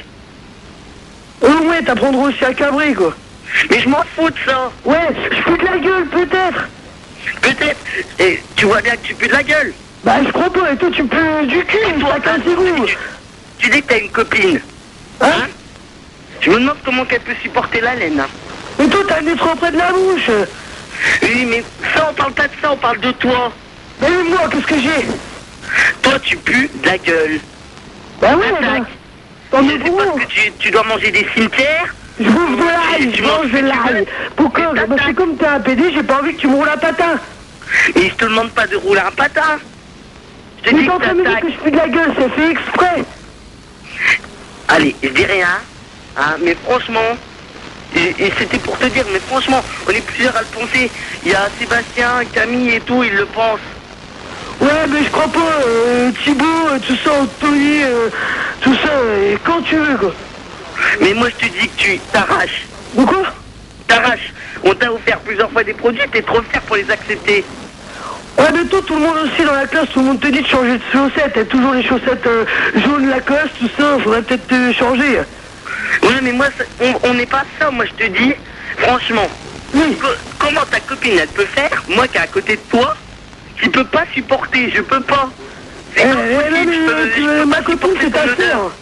Oh ouais, t'apprendras aussi à cabrer, quoi. Mais je m'en fous de ça. Ouais, je pue de la gueule, peut-être. Peut-être. Et tu vois bien que tu pues de la gueule. Bah, je crois pas, et toi tu pues du cul, chacun ses goûts. Tu, tu dis que t'as une copine. Hein? Je me demande comment qu'elle peut supporter la laine. Hein. Mais toi, t'as le nez trop près de la bouche. Oui, mais ça, on parle pas de ça, on parle de toi. Mais moi, qu'est-ce que j'ai? Toi, tu pues de la gueule. Bah ouais, Attaque. bah. T'en Je es sais pas gros. que tu, tu dois manger des cimetières. Je bouffe de l'ail, Tu je manges mange ce de que tu l'ail. veux. Pourquoi? Mais Bah, c'est comme t'es un pédé, j'ai pas envie que tu me roules un patin. Et je te demande pas de rouler un patin. Je te Mais dis t'es en que train de me dire t'attaques. que je pue de la gueule, c'est fait exprès. Allez, je dis rien. Hein, mais franchement, et, et c'était pour te dire, mais franchement, on est plusieurs à le penser. Il y a Sébastien, Camille et tout, ils le pensent. Ouais, mais je crois pas, euh, Thibaut, euh, tout ça, Anthony, euh, tout ça, et quand tu veux, quoi. Mais moi, je te dis que tu t'arraches. De quoi? T'arraches. On t'a offert plusieurs fois des produits, t'es trop fier pour les accepter. Ouais, mais toi, tout le monde aussi dans la classe, tout le monde te dit de changer de chaussettes. T'as toujours les chaussettes euh, jaunes Lacoste, tout ça, faudrait peut-être te changer. Ouais, mais moi, ça- on on n'est pas ça, moi, je te dis. Franchement, Oui. co- comment ta copine, elle peut faire, moi qui est à côté de toi, qui peux pas supporter, je peux pas. Eh, C'est pas eh, non, possible, mais, je peux- euh, je tu- peux ma pas copine, supporter c'est ta ton odeur. sœur.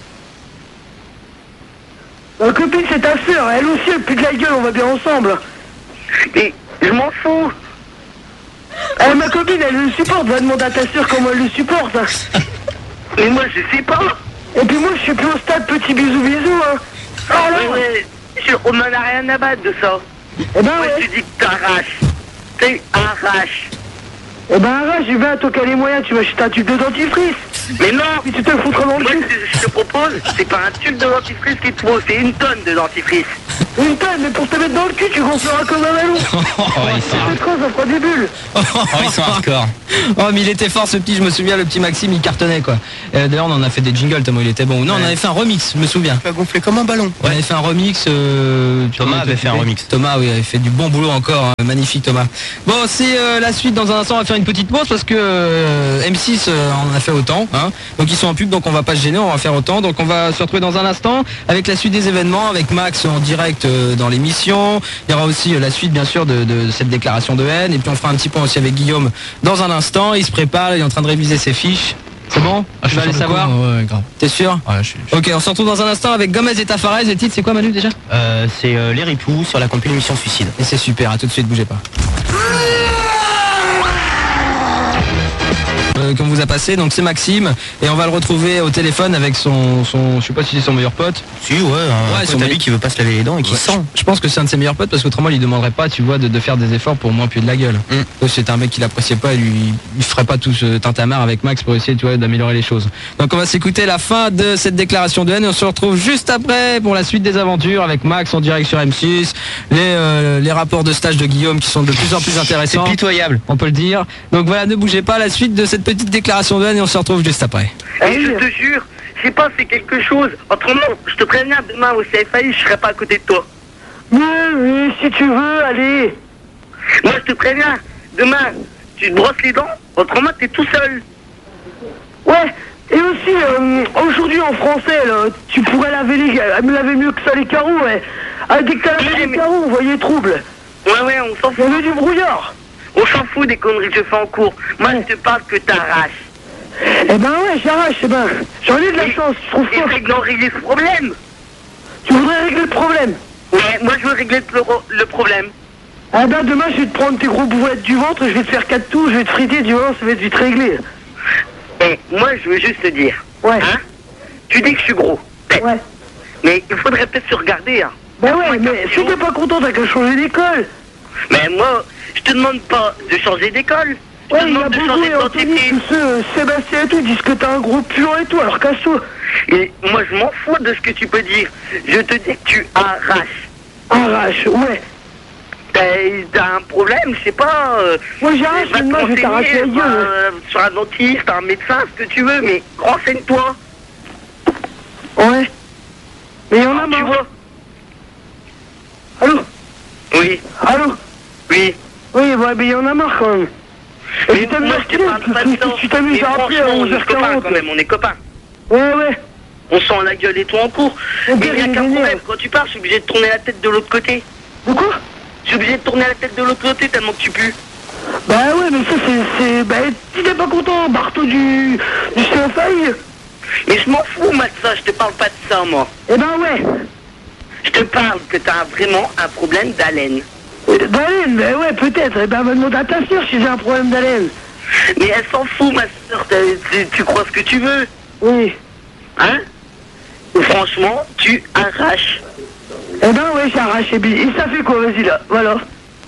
Ma copine, c'est ta sœur. Elle aussi, elle pue de la gueule, on va bien ensemble. Mais je m'en fous. Eh, ma copine, elle le supporte. Va demander à ta sœur comment elle le supporte. Mais moi, je sais pas. Et puis moi, je suis plus au stade petit bisou bisou, hein. Ah ouais, ouais, je- on n'en a rien à battre de ça. Eh ben Moi, ouais. je te dis que t'arraches. Tu arraches. Eh ben arrête, j'ai bien, toi qui as les moyens, tu m'achètes un tube de dentifrice. Mais non. Puis tu te le foutras dans le Moi, cul. ce que je te propose, c'est pas un tube de dentifrice qu'il te faut, c'est une tonne de dentifrice. Une tonne, mais pour te mettre dans le cul, tu gonfleras comme un ballon. Oh, ils sont, C'est trop, ça fera des bulles. oh, ils sont hardcore. Oh mais il était fort ce petit, je me souviens, le petit Maxime il cartonnait quoi. Euh, D'ailleurs on en a fait des jingles tellement il était bon. Non on avait fait un remix, je me souviens. Tu as gonflé comme un ballon. On avait fait un remix. euh, tu Thomas vois, avait fait un occupé. remix. Thomas oui avait fait du bon boulot encore, hein. Magnifique Thomas. Bon c'est euh, la suite dans un instant, on va faire une petite pause parce que euh, M six euh, en a fait autant. Hein. Donc ils sont en pub donc on va pas se gêner, on va faire autant. Donc on va se retrouver dans un instant avec la suite des événements, avec Max en direct euh, dans l'émission. Il y aura aussi euh, la suite bien sûr de, de cette déclaration de haine et puis on fera un petit point aussi avec Guillaume dans un instant. Il se prépare, il est en train de réviser ses fiches. C'est bon? Ah, Tu vas aller sur le savoir? coup, ouais, ouais, grave. T'es sûr? Ouais, je suis. je suis- Ok, on se retrouve dans un instant avec Gomez et Tafarez. Et le titre, c'est quoi, Manu, déjà? Euh, c'est euh, les ripoux sur la compil émission Suicide. Et c'est super, à tout de suite, bougez pas. Euh, qu'on vous a passé, donc c'est Maxime et on va le retrouver au téléphone avec son, son je sais pas si c'est son meilleur pote. Si ouais, un Ouais, pote son à mec- lui qui veut pas se laver les dents et qui Ouais, sent. Je, je pense que c'est un de ses meilleurs potes parce qu'autrement il demanderait pas, tu vois, de, de faire des efforts pour moins puer de la gueule. Mm. Donc c'est un mec qui l'appréciait pas et lui il ferait pas tout ce tintamarre avec Max pour essayer, tu vois, d'améliorer les choses. Donc on va s'écouter la fin de cette déclaration de haine et on se retrouve juste après pour la suite des aventures avec Max en direct sur M six, les, euh, les rapports de stage de Guillaume qui sont de plus en plus C'est intéressants. pitoyable. On peut le dire. Donc voilà, ne bougez pas, la suite de cette petite déclaration de haine et on se retrouve juste après. Et je te jure, je sais pas, c'est quelque chose. Autrement, je te préviens, demain au C F A I, je serai pas à côté de toi. Oui, oui, si tu veux, allez. Moi, je te préviens, demain, tu te brosses les dents, autrement, t'es tout seul. Ouais, et aussi, euh, aujourd'hui en français, là, tu pourrais laver, les, euh, me laver mieux que ça les carreaux, ouais. Ah, dès que t'as lavé Ouais, les mais- carreaux, on voyait trouble. Ouais, ouais, on s'en Il y fout. avait du brouillard. On s'en fout des conneries que je fais en cours. Moi, je te parle que t'arraches. Eh ben ouais, j'arrache, eh ben, j'en ai de la chance, je trouve Et fort. règle- régler ce problème. Tu voudrais régler le problème? Ouais, moi, je veux régler le, le problème. Ah ben demain, je vais te prendre tes gros boulettes du ventre, je vais te faire quatre tours, je vais te friter, du moment, ça va être vite réglé. Et moi, je veux juste te dire. Ouais. Hein? Tu dis que je suis gros. Peut-être. Ouais. Mais il faudrait peut-être se regarder, hein. Ben ouais, mais si t'es pas content, t'as qu'à changer d'école. Mais moi, je te demande pas de changer d'école. Je Ouais, te il y a demande de beaucoup changer et de Anthony, dentifrice. tous ceux, euh, Sébastien et tout, disent que t'as un gros puant et tout, alors casse-toi. Et moi, je m'en fous de ce que tu peux dire. Je te dis que tu arraches. Arrache, ouais. T'as t'as un problème, je sais pas. Euh, Moi j'arrache, va te maintenant je vais t'arracher la renseigner, gueule. euh, sur un dentiste, un médecin, ce que tu veux, mais renseigne-toi. Ouais. Mais il y en a Tu marre. vois? Allô? Oui, Allô? oui. Oui, ouais, mais il y en a marre quand même. Et Mais tu t'amuses moi, je te parle pas de ça. tu t'amuses Mais à rappeler à franchement, on onze est heures copains quarante. quand même, on est copains. Ouais, ouais. On sent la gueule et tout en cours. Mon Mais père, il n'y a il est qu'un vénère. problème. Quand tu pars, je suis obligé de tourner la tête de l'autre côté. De quoi? Je suis obligé de tourner la tête de l'autre côté tellement que tu pues. Bah ouais, mais ça c'est... c'est- Bah si t'es pas content, barre-toi du... du C F A I. Mais je m'en fous, moi, de ça. Je te parle pas de ça, moi. Eh ben ouais. Je te parle que t'as vraiment un problème d'haleine. Euh, D'haleine, bah ouais, peut-être. Eh ben, va demander à ta soeur si j'ai un problème d'haleine. Mais elle s'en fout, ma soeur. Tu, tu crois ce que tu veux. Oui. Hein? Franchement, tu arraches. Eh ben ouais, j'arrache. Et puis, et ça fait quoi, vas-y là, voilà.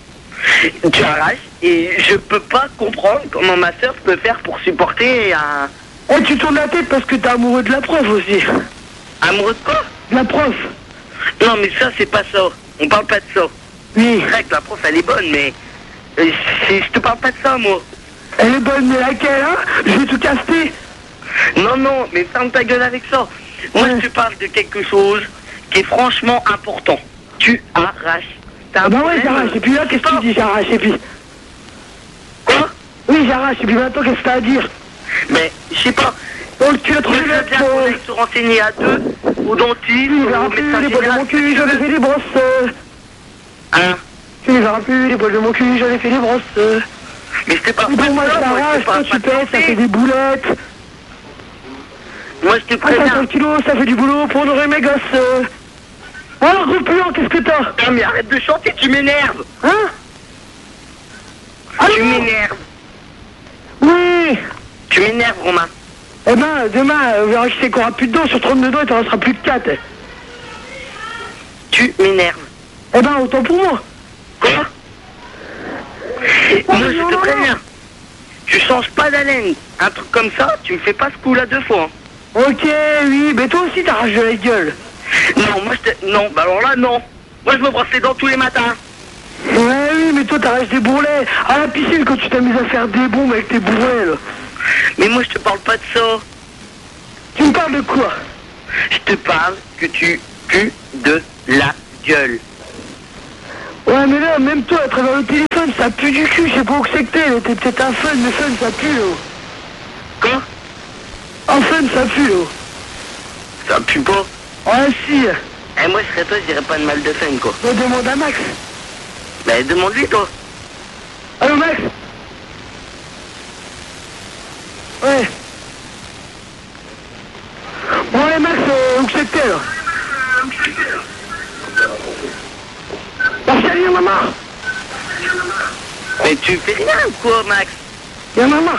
Tu arraches et je peux pas comprendre comment ma soeur peut faire pour supporter un... Eh, tu tournes la tête parce que t'es amoureux de la prof aussi. Amoureux de quoi? De la prof. Non, mais ça, c'est pas ça. On parle pas de ça. Oui. C'est vrai que la prof, elle est bonne, mais... euh, c'est- Je te parle pas de ça, moi. Elle est bonne, mais laquelle, hein? Je vais tout caster. Non, non, mais ferme ta gueule avec ça. Moi, Ouais. je te parle de quelque chose qui est franchement important. Tu arraches. T'as un Ah bah ouais, problème, j'arrache. Et puis là, qu'est-ce que tu dis, j'arrache. Et puis... Quoi? Oui, j'arrache. Et puis maintenant, qu'est-ce que t'as à dire? Mais, je sais pas. Donc, tu as Je trouvé veux la bien qu'on aille se renseigner à deux, au dentiste, Tu au verras plus médecin les poils de mon général. cul, j'en ai fait des brosses. euh. Hein? Tu ne verras plus les poils de mon cul, j'en ai fait des brosses. euh. Mais je te parle Et pas pour de moi, ça, je moi, je t'arrache, te toi parle tu pas de pètes, ça fait santé. des boulettes. Moi, je te Ah, préviens. cinquante kilos, ça fait du boulot pour nourrir mes gosses. euh. Alors, gros puant, qu'est-ce que t'as? Non, mais arrête de chanter, tu m'énerves. Hein? Tu Allô? m'énerves. Oui. Tu m'énerves, Romain. Eh ben, demain, on verra que c'est qu'on aura plus de dents. Sur trente-deux dents, il t'en restera plus que quatre. Tu m'énerves. Eh ben, autant pour moi. Quoi? Et moi, je te préviens. Tu changes pas d'haleine. Un truc comme ça, tu me fais pas ce coup-là deux fois. Hein. Ok, oui, mais toi aussi, t'arraches de la gueule. Non, moi, je te... Non, bah alors là, non. Moi, je me brosse les dents tous les matins. Ouais, oui, mais toi, t'arraches des bourrelets. À la piscine, quand tu t'amuses à faire des bombes avec tes bourrelets, là. Mais moi, je te parle pas de ça. Tu me parles de quoi? Je te parle que tu pues de la gueule. Ouais, mais là, même toi, à travers le téléphone, ça pue du cul. Je sais pas où que c'est que t'es, là. T'es peut-être un fun, mais fun, ça pue, là. Quoi? Un fun, ça pue, là. Ça pue pas. Ouais, si. Eh, moi, je serais toi, je dirais pas de mal de fun, quoi. Bah, demande à Max. Bah, demande-lui, toi. Allô, Max? Ouais. Bon, allez, Max, euh, où que c'est que t'es, là? Bah, salut, maman. Mais tu fais rien, quoi, Max? Y'a maman.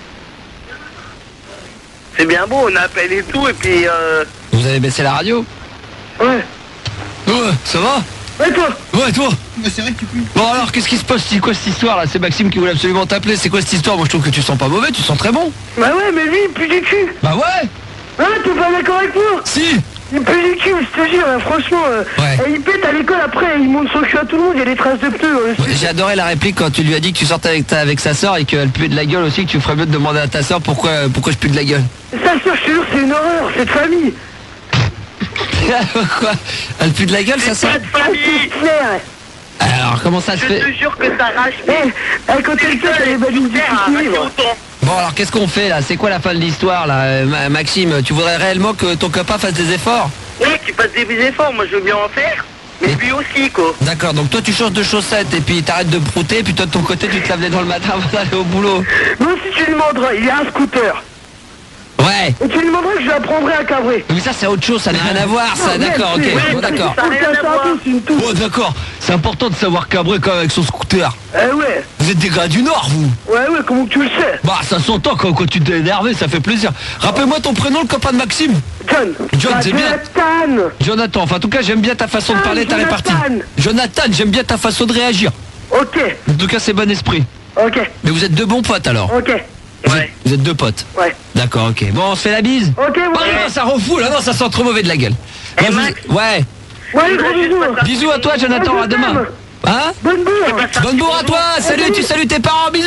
C'est bien beau, on appelle et tout, et puis, euh... Vous avez baissé la radio? Ouais. Ouais, ça va? Ouais, toi? Ouais, toi? Mais c'est vrai que tu pues. Bon alors, qu'est-ce qui se passe? C'est quoi cette histoire là? C'est Maxime qui voulait absolument t'appeler. C'est quoi cette histoire? Moi je trouve que tu sens pas mauvais, tu sens très bon. Bah ouais, mais lui, il pue du cul. Bah ouais. Ah, t'es pas d'accord avec moi? Si. Il pue du cul, je te jure, hein, franchement. Euh, Ouais. Et il pète à l'école après, il monte son cul à tout le monde, il y a des traces de pneus. euh, Ouais, J'ai adoré la réplique quand tu lui as dit que tu sortais avec, ta, avec sa sœur et qu'elle puait de la gueule aussi, que tu ferais mieux de demander à ta sœur pourquoi, pourquoi je pue de la gueule. Ça, sûr, je te jure, c'est une horreur, cette famille. Quoi? Elle pue de la gueule, sa sœur? Ah, c'est clair. Alors comment ça se Je fait? te jure que ça arrache. Eh, eh, quand elle pète, elle est badine du livre. Bon alors qu'est-ce qu'on fait là? C'est quoi la fin de l'histoire là? Euh, Ma- Maxime, tu voudrais réellement que ton copain fasse des efforts? Ouais, tu fasses des efforts, moi je veux bien en faire. Mais lui aussi, quoi. D'accord, donc toi tu changes de chaussettes et puis t'arrêtes de brouter et puis toi de ton côté tu te laves les dents le matin avant d'aller au boulot. Moi, si tu lui demanderas, il y a un scooter. Ouais. Et tu lui demanderas que je l'apprendrai à cabrer. Mais ça c'est autre chose, ça n'a rien à voir ça, Non, d'accord, mais ok, c'est- bon d'accord. Ça n'a rien à voir. Bon d'accord, c'est important de savoir cabrer quand même avec son scooter. Eh ouais. Vous êtes des gars du Nord vous? Ouais, ouais, comment que tu le sais? Bah ça s'entend quand, quand tu t'es énervé, ça fait plaisir. Rappelle-moi ton prénom, le copain de Maxime. John. John, c'est bien. Jonathan. Jonathan, enfin en tout cas j'aime bien ta façon de Ah, parler, ta Jonathan. répartie. Jonathan, j'aime bien ta façon de réagir. Ok. En tout cas c'est bon esprit. Ok. Mais vous êtes deux bons potes alors? Ok. Vous, êtes, vous êtes deux potes? Ouais. D'accord, ok. Bon, on se fait la bise? Ok, ouais. Oh non, ça refoule, là, non, ça sent trop mauvais de la gueule. Eh, Bon, vous- Max. Ouais. Ouais, gros bisous. Bisous à toi, Jonathan, Ouais, à je demain. t'aime. Hein? Bonne bourre. Bonne bourre à toi, salut, tu salues tes parents, bisous.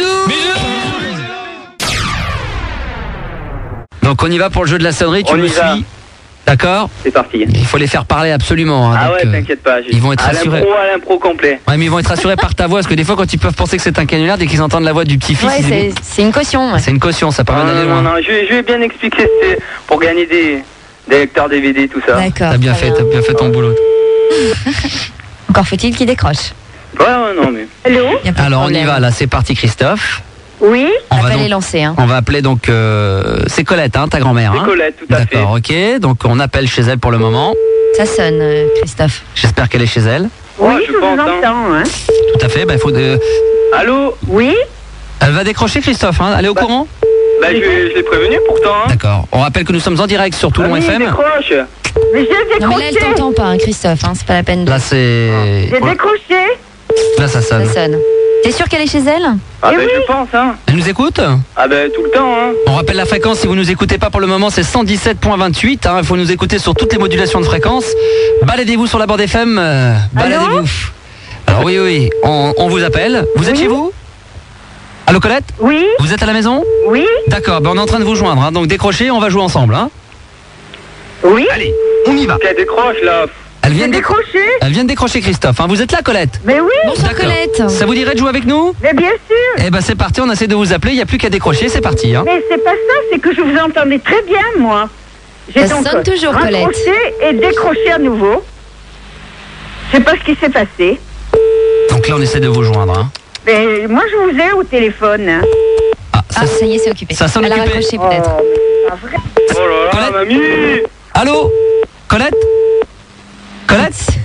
Donc on y va pour le jeu de la sonnerie, tu On me y va. suis? D'accord? C'est parti. Il faut les faire parler absolument. hein, Ah donc, ouais, euh, t'inquiète pas. j'ai- ils vont être à rassurés. l'impro, à l'impro complet. Ouais, mais ils vont être rassurés par ta voix, parce que des fois quand ils peuvent penser que c'est un canular, dès qu'ils entendent la voix du petit-fils, Ouais, ils se c'est disent- c'est une caution. ouais. c'est une caution, ça permet Non, d'aller non, loin. non, non, je, vais- je vais bien expliquer, c'est pour gagner des, des lecteurs D V D, tout ça. D'accord. T'as bien fait, t'as bien fait ton boulot. Encore faut-il qu'il décroche. Ouais, ouais, non, mais... Allô? Y a pas de Alors on y problème. va, là, c'est parti Christophe. Oui. On va Appel donc- est lancé. Hein. On va appeler donc... euh, c'est Colette, hein, ta grand-mère. C'est hein Colette, tout à fait. D'accord, ok. Donc on appelle chez elle pour le moment. Ça sonne, euh, Christophe. J'espère qu'elle est chez elle. Oui, je, pense, hein. hein. Tout à fait, bah, il faut... de- Allô? Oui. Elle va décrocher Christophe, hein. Elle est au courant? Bah, je, je l'ai prévenu pourtant, hein. D'accord. On rappelle que nous sommes en direct sur Toulon Mamie, F M. décroche. Mais j'ai Non mais là elle décroché. t'entend pas, hein, Christophe. Hein, c'est pas la peine. De... Là c'est... J'ai décroché. Là ça sonne. Ça sonne. T'es sûr qu'elle est chez elle? Ah bah, je pense, hein. Elle nous écoute? Ah bah, tout le temps, hein. On rappelle la fréquence, si vous nous écoutez pas pour le moment, c'est cent dix-sept virgule vingt-huit. Hein. Il faut nous écouter sur toutes les modulations de fréquence. Baladez-vous sur la bande F M. euh, baladez-vous. Alors oui, oui, on, on vous appelle. Vous êtes Oui. chez vous? Allô Colette? Oui. Vous êtes à la maison? Oui. D'accord, ben on est en train de vous joindre. Hein. Donc décrochez, on va jouer ensemble. Hein. Oui. Allez, on y va. Qu'elle décroche, là. Elle vient, J'ai de décro- décroché. Elle vient de décrocher Christophe. Hein. Vous êtes là Colette? Mais oui. Bonsoir D'accord. Colette. Ça vous dirait de jouer avec nous? Mais bien sûr. Eh ben c'est parti, on essaie de vous appeler, il n'y a plus qu'à décrocher, c'est parti. Hein. Mais c'est pas ça, c'est que je vous entendais très bien, moi. J'ai Ça donc sonne toujours, raccroché Colette. et décroché à nouveau. Je sais pas ce qui s'est passé. Donc là on essaie de vous joindre. Hein. Mais moi, je vous ai au téléphone. Ah, ça, Ah ça y est, c'est occupé. ça sonne Elle a occupé. raccroché peut-être. Oh, mais c'est pas vrai. Oh là là, Colette mamie. Allô Colette Colette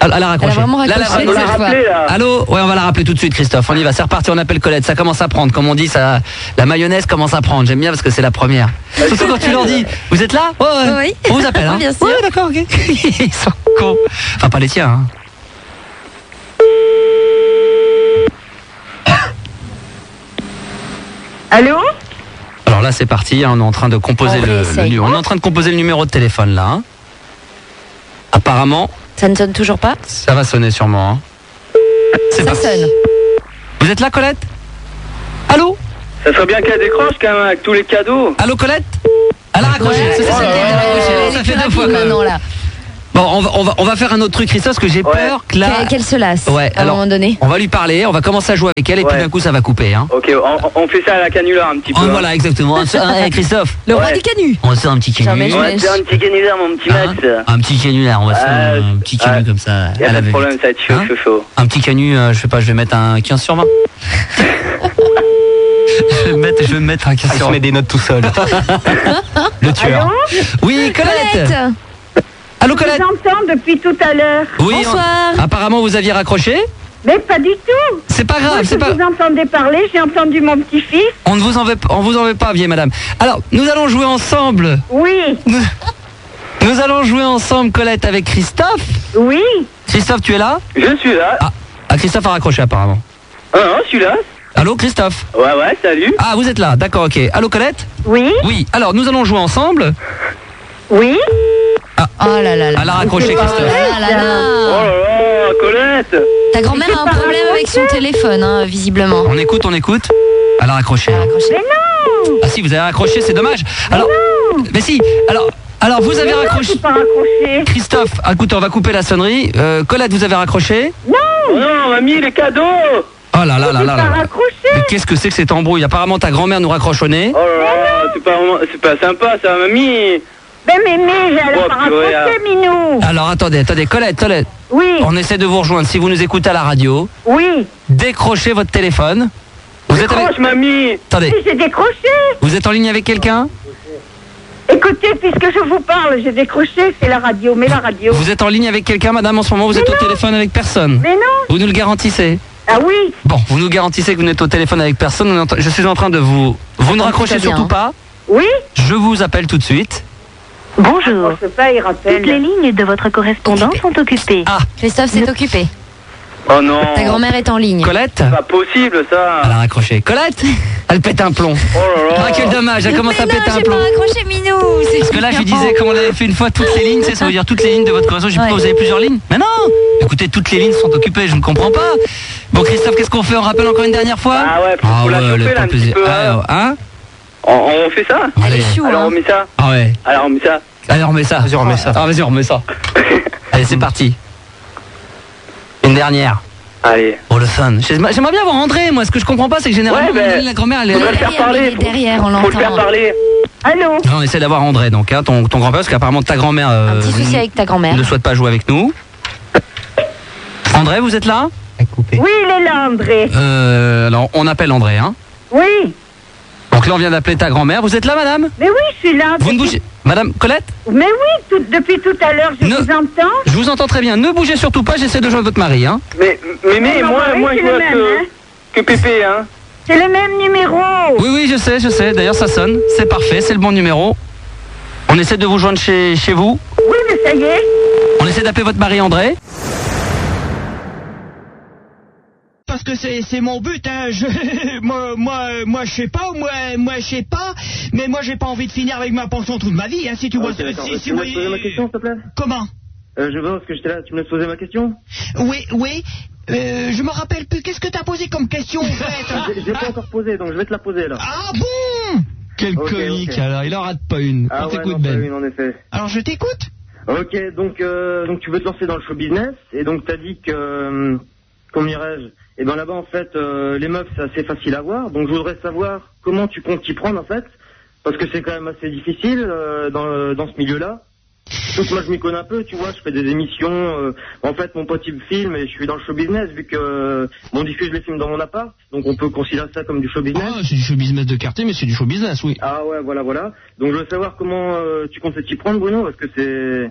Elle a raccroché. Elle a vraiment Là, raccroché là, cette là, fois. là. Allô? Ouais, on va la rappeler tout de suite, Christophe. On y va, c'est reparti, on appelle Colette. Ça commence à prendre, comme on dit, ça, la mayonnaise commence à prendre. J'aime bien parce que c'est la première. Surtout quand tu leur dis, vous êtes là? Ouais, ouais. Oui. On vous appelle, hein? Bien sûr. Ouais, d'accord, ok. Ils sont cons. Enfin, pas les tiens, hein. Allô? Alors là, c'est parti, hein, on est en train de composer On le, réessaye. le- on est en train de composer le numéro de téléphone là. hein. Apparemment, Ça ne sonne toujours pas? ça va sonner sûrement. hein. C'est Ça parti. sonne. Vous êtes là, Colette? Allô? Ça serait bien qu'elle décroche quand même avec tous les cadeaux. Allô, Colette? Elle a raccroché. Ouais, c'est ça, ça elle a vient de raccroché. raccrocher. Ça Elle est fait plus deux fois rapide quand même. maintenant là. Bon, on va, on va, on va faire un autre truc, Christophe, parce que j'ai peur que là. Qu'elle- Qu'elle se lasse Ouais, à un alors, moment donné. on va lui parler, on va commencer à jouer avec elle et puis Ouais. d'un coup ça va couper. Hein. Ok, on, on fait ça à la canular un petit peu. Oh, hein. voilà, exactement. Un- un- eh, Christophe, Le roi Ouais. du canu. on va se faire un petit Jamais canular. je- On va te faire un petit canular, mon petit Hein Max. Un petit canular, on va se faire Ah, un petit canu ah, comme ça. Y a à pas la de problème, va-vite. ça va être chaud, Hein chaud, chaud. Un petit canu, euh, je sais pas, je vais mettre un quinze sur vingt. je, vais mettre, je vais mettre un quinze Il sur se vingt. met des notes tout seul. Le tueur. Oui, Colette. Colette. Allô, Colette. J'entends depuis tout à l'heure. Oui, Bonsoir. on- apparemment vous aviez raccroché. Mais pas du tout. C'est pas Moi, grave, je c'est pas. vous entendais parler, j'ai entendu mon petit-fils. On ne vous en veut, on vous en veut pas, vieille madame. Alors, nous allons jouer ensemble. Oui, Nous, nous allons jouer ensemble, Colette, avec Christophe. oui. Christophe, tu es là? Je suis là. Ah, ah, Christophe a raccroché apparemment. Ah non, je suis là. Allô, Christophe? Ouais, ouais, salut. Ah, vous êtes là, d'accord, ok. Allô, Colette? Oui, Oui. Alors, nous allons jouer ensemble. oui. Oh là là là. Elle a raccroché, Christophe. Ah là Oh là. là là, Colette. Ta grand-mère a un problème avec son téléphone, hein, visiblement. On écoute, on écoute. Elle a raccroché. Elle a hein. raccroché. Mais non. Ah si, vous avez raccroché, c'est dommage. Alors, mais si. Alors, alors vous avez Mais non, raccroché. j'ai pas raccroché. Christophe, écoutez, on va couper la sonnerie. Euh, Colette, vous avez raccroché? Oh non, mamie, les cadeaux. Oh là là là J'ai là pas là. raccroché. Mais qu'est-ce que c'est que cette embrouille? Apparemment, ta grand-mère nous raccroche au nez. Oh là là, c'est pas, vraiment- c'est pas sympa ça, mamie. Ben mémé, j'allais Oh, pas purée, raccrocher, Minou. Alors attendez, attendez, Colette, Colette, Oui, on essaie de vous rejoindre. Si vous nous écoutez à la radio, oui. décrochez votre téléphone. Vous êtes avec... Décroche, mamie. Attendez, Si j'ai décroché. vous êtes en ligne avec quelqu'un? Écoutez, puisque je vous parle, j'ai décroché, c'est la radio, mais la radio. Vous êtes en ligne avec quelqu'un, madame, en ce moment? Vous êtes au téléphone avec personne? Mais non. Vous nous le garantissez? Ah oui. Bon, vous nous garantissez que vous n'êtes au téléphone avec personne. On est en train- Je suis en train de vous... Vous ne raccrochez très bien. surtout pas. Oui. Je vous appelle tout de suite. Bonjour. Je sais pas, il rappelle. Toutes les lignes de votre correspondant sont occupées. Ah, Christophe s'est occupé. Oh non. Ta grand-mère est en ligne. Colette? C'est pas possible ça. Elle a raccroché. Colette? Elle pète un plomb. Oh là là. Ah, quel dommage, elle commence Mais à non, péter un j'ai plomb. pas raccroché, Minou. C'est Parce que là, je disais, comme on avait fait une fois toutes les lignes, tu sais, ça veut dire toutes les lignes de votre réseau. J'ai dit, Ouais. pourquoi vous avez plusieurs lignes? Mais non! Écoutez, toutes les lignes sont occupées, je ne comprends pas. Bon, Christophe, qu'est-ce qu'on fait? On rappelle encore une dernière fois? Ah ouais, faut, faut la ouais, chauffer le là pas un petit plaisir. peu. Ah, hein? On, on fait ça. Elle Allez. est chou, Alors hein. on met ça. Ah ouais. Alors on met ça. Allez, on remet ça. Vas-y, on remet ça. Ah, vas-y, on remet ça. Allez, c'est parti. Une dernière. Allez. Pour le fun. J'aimerais j'aimerais bien voir André, moi. Ce que je comprends pas, c'est que généralement, Ouais, ben, à un moment donné, la grand-mère, elle est. faut le faire parler. Il est derrière, on Faut le faire l'entend. parler. Allô. Là, on essaie d'avoir André, donc, hein, ton, ton grand-père, parce qu'apparemment ta grand-mère euh, Un petit souci avec ta grand-mère. ne souhaite pas jouer avec nous. André, vous êtes là? Oui, il est là, André. Euh, alors, on appelle André, hein. Oui. Donc là, on vient d'appeler ta grand-mère. Vous êtes là, madame? Mais oui, je suis là. Vous ne bougez... Madame Colette? Mais oui, tout- depuis tout à l'heure, je Ne- vous entends. Je vous entends très bien. Ne bougez surtout pas, j'essaie de joindre votre mari, hein. Mais mais, mais Mais non, moi oui, moi c'est je le vois même, que hein. que Pépé hein. C'est le même numéro. Oui, oui, je sais, je sais. D'ailleurs, ça sonne. C'est parfait, c'est le bon numéro. On essaie de vous joindre chez, chez vous. Oui, mais ça y est. On essaie d'appeler votre mari André. Parce que c'est c'est mon but, hein. Je, moi, moi, moi, je sais pas, moi, moi, je sais pas, mais moi, j'ai pas envie de finir avec ma pension toute ma vie, hein. Si tu vois, Ok, d'accord. si, si Tu vous me laisses poser ma question, s'il te plaît? Comment? Euh, je veux parce que j'étais là, tu me laisses poser ma question? Oui, oui. Euh, je me rappelle plus. Qu'est-ce que t'as posé comme question, en fait? J'ai j'ai pas encore posé, donc je vais te la poser là. Ah bon? Quel Ok, comique, ok. alors. Il en rate pas une. Ah On ouais, t'écoute, non, pas Ben. une, en effet. Alors, je t'écoute. Ok, donc euh, donc tu veux te lancer dans le show business et donc t'as dit que euh, comment dirais-je? Et ben là-bas en fait euh, les meufs c'est assez facile à voir, donc je voudrais savoir comment tu comptes t'y prendre en fait, parce que c'est quand même assez difficile euh, dans dans ce milieu-là. Donc moi je m'y connais un peu, tu vois, je fais des émissions. euh, en fait mon pote il me filme et je suis dans le show business vu que euh, on diffuse les films dans mon appart, donc on peut considérer ça comme du show business. Ah, c'est du show business de quartier, mais c'est du show business, oui. Ah ouais, voilà, voilà. Donc je veux savoir comment euh, tu comptes t'y prendre, Bruno, parce que c'est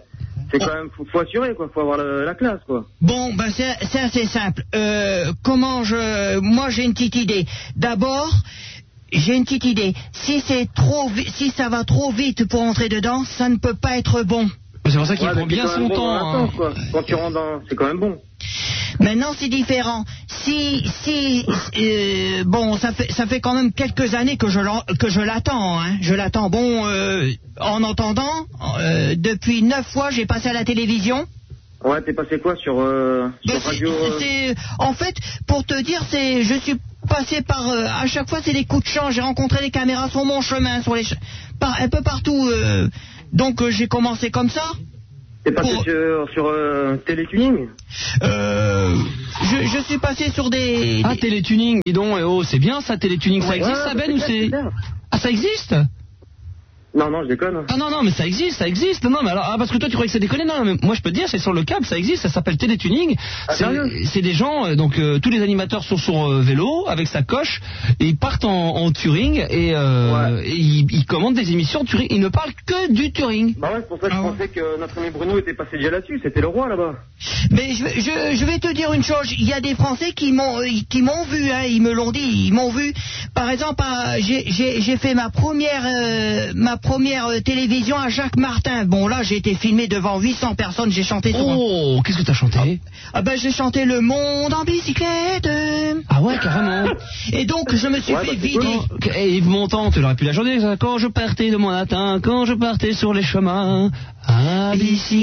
C'est quand même, faut, faut assurer, quoi. Faut avoir la, la classe, quoi. Bon, ben c'est c'est assez simple. Euh, comment je... Moi, j'ai une petite idée. D'abord, j'ai une petite idée. Si c'est trop, vi- si ça va trop vite pour entrer dedans, ça ne peut pas être bon. C'est pour ça qu'il Ouais, prend mais c'est bien quand son même bon temps. dans hein. l'attente, quoi. Quand tu rentres dans, c'est quand même bon. Maintenant, c'est différent. Si, si, euh, bon, ça fait, ça fait quand même quelques années que je, l'en- que je l'attends, hein. Je l'attends. Bon, euh, en entendant, euh, depuis neuf fois, j'ai passé à la télévision. Ouais, t'es passé quoi sur, euh, sur Ben, c'est- radio euh, c'est, en fait, pour te dire, c'est, je suis passé par, euh, à chaque fois, c'est des coups de chance. J'ai rencontré des caméras sur mon chemin, sur les, ch- par, un peu partout. euh, donc, euh, j'ai commencé comme ça. T'es passé pour- sur, sur euh, Télétuning Euh, je, je suis passé sur des. Ah, télétuning, dis donc, eh oh, c'est bien ça, télétuning, ça Ouais, existe, ouais, ça, bah, Ben, ou c'est c'est... clair, Ah, ça existe? Non, non, je déconne. Ah non, non, mais ça existe, ça existe. Non, mais alors, ah, parce que toi, tu croyais que ça déconnait. Non, mais moi, je peux te dire, c'est sur le câble, ça existe, ça s'appelle télétuning. Ah, C'est- sérieux C'est des gens, euh, donc, euh, tous les animateurs sont sur euh, vélo, avec sa coche, et ils partent en, en touring, et, euh, et ils, ils commandent des émissions de touring. Ils ne parlent que du touring. Bah ouais, c'est pour ça que Ah je ouais. pensais que notre ami Bruno était passé déjà là-dessus. C'était le roi, là-bas. Mais je, je, je vais te dire une chose, il y a des Français qui m'ont euh, qui m'ont vu, hein, ils me l'ont dit, ils m'ont vu. Par exemple, à- j'ai j'ai- j'ai fait ma première euh, ma première euh, télévision à Jacques Martin. Bon là, j'ai été filmé devant huit cents personnes, j'ai chanté sur un- Oh, qu'est-ce que t'as chanté? Ah ben j'ai chanté Le Monde en bicyclette. Ah ouais, carrément. Et donc je me suis Ouais, fait bah, c'est vider. Quand- Et Yves Montand, tu l'aurais pu la chanter, ça. Quand je partais de mon latin, quand je partais sur les chemins, à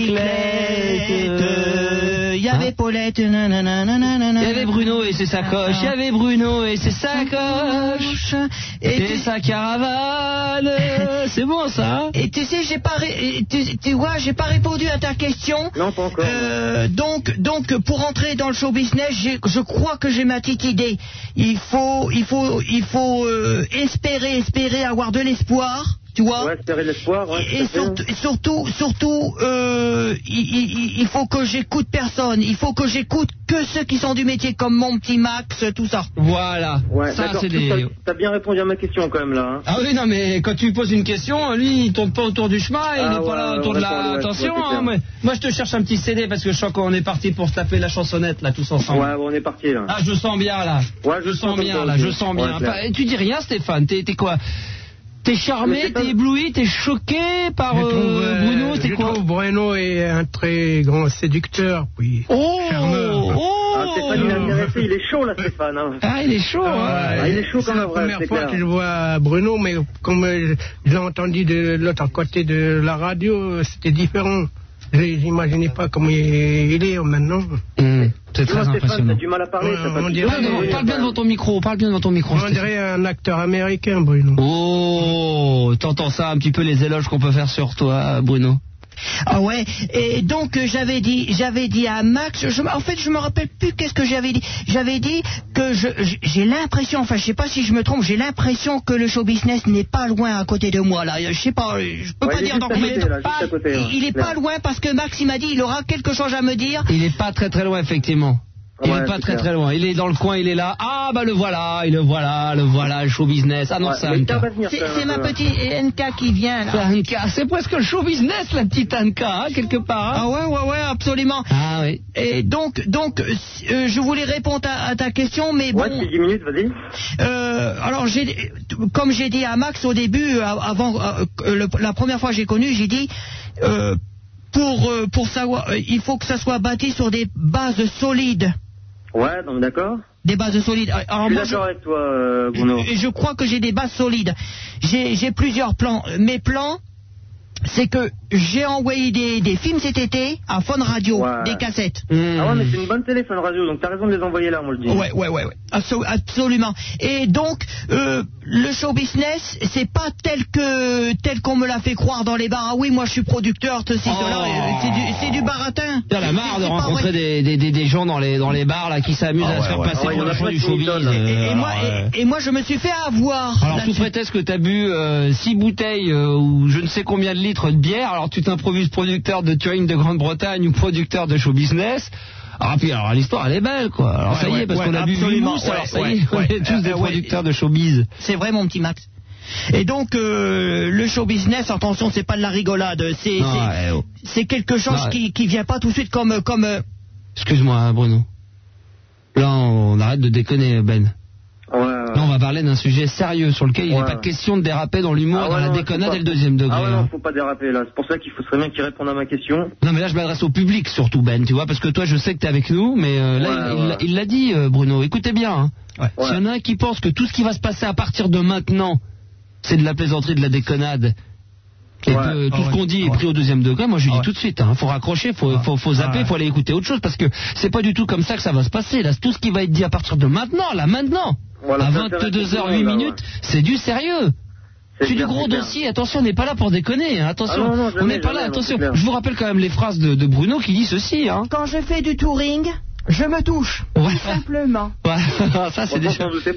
bicyclette. Il y avait Hein? Paulette, nanana, nanana. Il y avait Bruno et ses sacoches, il y avait Bruno et ses sacoches, et, Et sa caravane. C'est bon ça? Et tu sais, j'ai pas, ré- et tu, tu vois, j'ai pas répondu à ta question. Non, pas encore. Euh, donc, donc, pour entrer dans le show business, j'ai- je crois que j'ai ma petite idée. Il faut, il faut, il faut euh, espérer, espérer avoir de l'espoir. Tu vois. Ouais, espérer l'espoir, ouais. Et tout à fait. surtout, et surtout, surtout, euh, il, il- il faut que j'écoute personne. Il faut que j'écoute que ceux qui sont du métier, comme mon petit Max, tout ça. Voilà. Ouais, Ça, d'accord. c'est tout des... ça, T'as bien répondu à ma question, quand même, là. Hein. Ah oui, non, mais quand tu lui poses une question, lui, il tourne pas autour du chemin, il Ah est ouais, pas là ouais, autour on de la... répond, ouais, Attention, ouais, c'est hein, clair. mais... moi je te cherche un petit C D parce que je sens qu'on est parti pour se taper la chansonnette, là, tous ensemble. Ouais, bon, on est parti, là. Ah, je sens bien, là. Ouais, Je sens comme bien, toi là, aussi. je sens Ouais, bien. clair. Pas- Tu dis rien, Stéphane, t'es t'es quoi? T'es Mais charmé, c'est pas- t'es ébloui, t'es choqué par Je euh, trouve, euh, Bruno, c'est je quoi? trouve Bruno est un très grand séducteur, puis Oh, charmeur. oh, Ah, Stéphane, il est intéressé, il est chaud, là, Stéphane. Hein. Ah, il est chaud, hein. Ah, il est chaud C'est comme la un vrai, première c'est fois clair. que je vois Bruno, mais comme euh, je l'ai entendu de l'autre côté de la radio, c'était différent. Je- J'imaginais pas comment il il est maintenant. Mmh, c'est Tu vois, très Stéphane, impressionnant. t'as du mal à parler. Ouais, t'as pas on de- dirait- Parle, devant- parle bien devant ton micro, parle bien devant ton micro. On Stéphane. dirait un acteur américain, Bruno. Oh, t'entends ça un petit peu les éloges qu'on peut faire sur toi, Bruno? Ah ouais. Et donc euh, j'avais dit, j'avais dit à Max. Je, en fait, je me rappelle plus qu'est-ce que j'avais dit. J'avais dit que je, j'ai l'impression, enfin, je sais pas si je me trompe, j'ai l'impression que le show business n'est pas loin à côté de moi là. Je sais pas, je peux Ouais, pas il est dire juste dans à combien de côté, là, temps. juste à côté, ouais. Il est pas loin parce que Max il m'a dit, il aura quelque chose à me dire. Il est pas très très loin, effectivement. Il Ouais, est pas c'est très clair. très loin. Il est dans le coin, il est là. Ah bah le voilà, il le voilà, le voilà, le show business. Ah non, Ouais, c'est mais Anka. ça va venir, C'est quand même, c'est un ma peu. petite N K qui vient C'est là. Anka. C'est presque le show business, la petite Anka, hein, quelque part. Ah hein. ouais, ouais, ouais, absolument. Ah oui. Et donc, donc, euh, je voulais répondre à, à ta question, mais bon. Ouais, depuis dix minutes, vas-y. Euh, alors, j'ai, comme j'ai dit à Max au début, euh, avant euh, le- la première fois que j'ai connu, j'ai dit euh, pour euh, pour savoir, euh, il faut que ça soit bâti sur des bases solides, Ouais, donc d'accord. des bases solides. Alors Je suis moi, d'accord avec toi, euh, Bruno. je, je crois que j'ai des bases solides. J'ai j'ai plusieurs plans. Mes plans, c'est que j'ai envoyé des, des films cet été à Fun Radio, Ouais. des cassettes. Ah ouais, mais c'est une bonne téléphone radio, donc t'as raison de les envoyer là, moi je dis. Ouais, ouais, ouais, ouais. Abso- absolument. Et donc, euh, le show business, c'est pas tel que tel qu'on me l'a fait croire dans les bars. Ah oui, moi je suis producteur, ceci, Oh. cela. euh, C'est du, c'est du baratin. T'as la marre de C'est pas rencontrer vrai. des, des, des, des gens dans les, dans les bars là qui s'amusent Ah à se ouais, faire ouais. passer Ah ouais, pour il y en le a show plein du qui showbiz. m'étonnent. Et, et euh, moi, alors, euh, et, et moi, je me suis fait avoir. Alors là-dessus. sous prétexte que t'as bu euh, six bouteilles euh, ou je ne sais combien de litres de bière, alors tu t'improvises producteur de touring de Grande-Bretagne ou producteur de show business. Ah puis alors l'histoire elle est belle quoi. Alors Ouais, ça y est ouais, parce ouais, qu'on a bu huit absolument, mousses, ouais, alors ça ouais, y est, on ouais, est tous euh, des ouais. producteurs de showbiz. C'est vrai, mon petit Max. Et donc, euh, le show business, attention, c'est pas de la rigolade. C'est Non, c'est- ouais, oh. c'est quelque chose Non, ouais. qui, qui vient pas tout de suite comme... comme euh, Excuse-moi, Bruno. Là, on arrête de déconner, Ben. Ouais, ouais. Là, on va parler d'un sujet sérieux sur lequel il n'est Ouais. pas question de déraper dans l'humour, Ah dans ouais, la non, déconnade faut pas- et le deuxième degré. Ah ouais, hein. non, faut pas déraper là. C'est pour ça qu'il faut serait bien qu'il réponde à ma question. Non, mais là, je m'adresse au public surtout, Ben, tu vois, parce que toi, je sais que t'es avec nous, mais euh, là, Ouais, il- ouais. il l'a- il l'a dit, euh, Bruno. Écoutez bien, hein. Ouais. S'il y en a un qui pense que tout ce qui va se passer à partir de maintenant, c'est de la plaisanterie, de la déconnade, et Ouais. que tout Ah ce ouais. qu'on dit est Ah ouais. pris au deuxième degré, moi, je lui dis Ah ouais. tout de suite, hein, faut raccrocher, faut, faut, faut zapper, Ah ouais. faut aller écouter autre chose, parce que c'est pas du tout comme ça que ça va se passer. Là, tout ce qui va être dit à partir de maintenant, là, maintenant, Voilà, à ça, c'est vingt-deux heures la huit question, là, minutes, c'est du sérieux. C'est C'est du clair, gros c'est clair. dossier, attention, on n'est pas là pour déconner, hein, attention, Ah non, non, jamais, on n'est pas jamais, là, non, attention. c'est clair. Je vous rappelle quand même les phrases de, de Bruno qui dit ceci, hein. Quand je fais du touring, je me touche. Ouais. Tout simplement. Ouais, ça c'est Bon, déjà... sans doute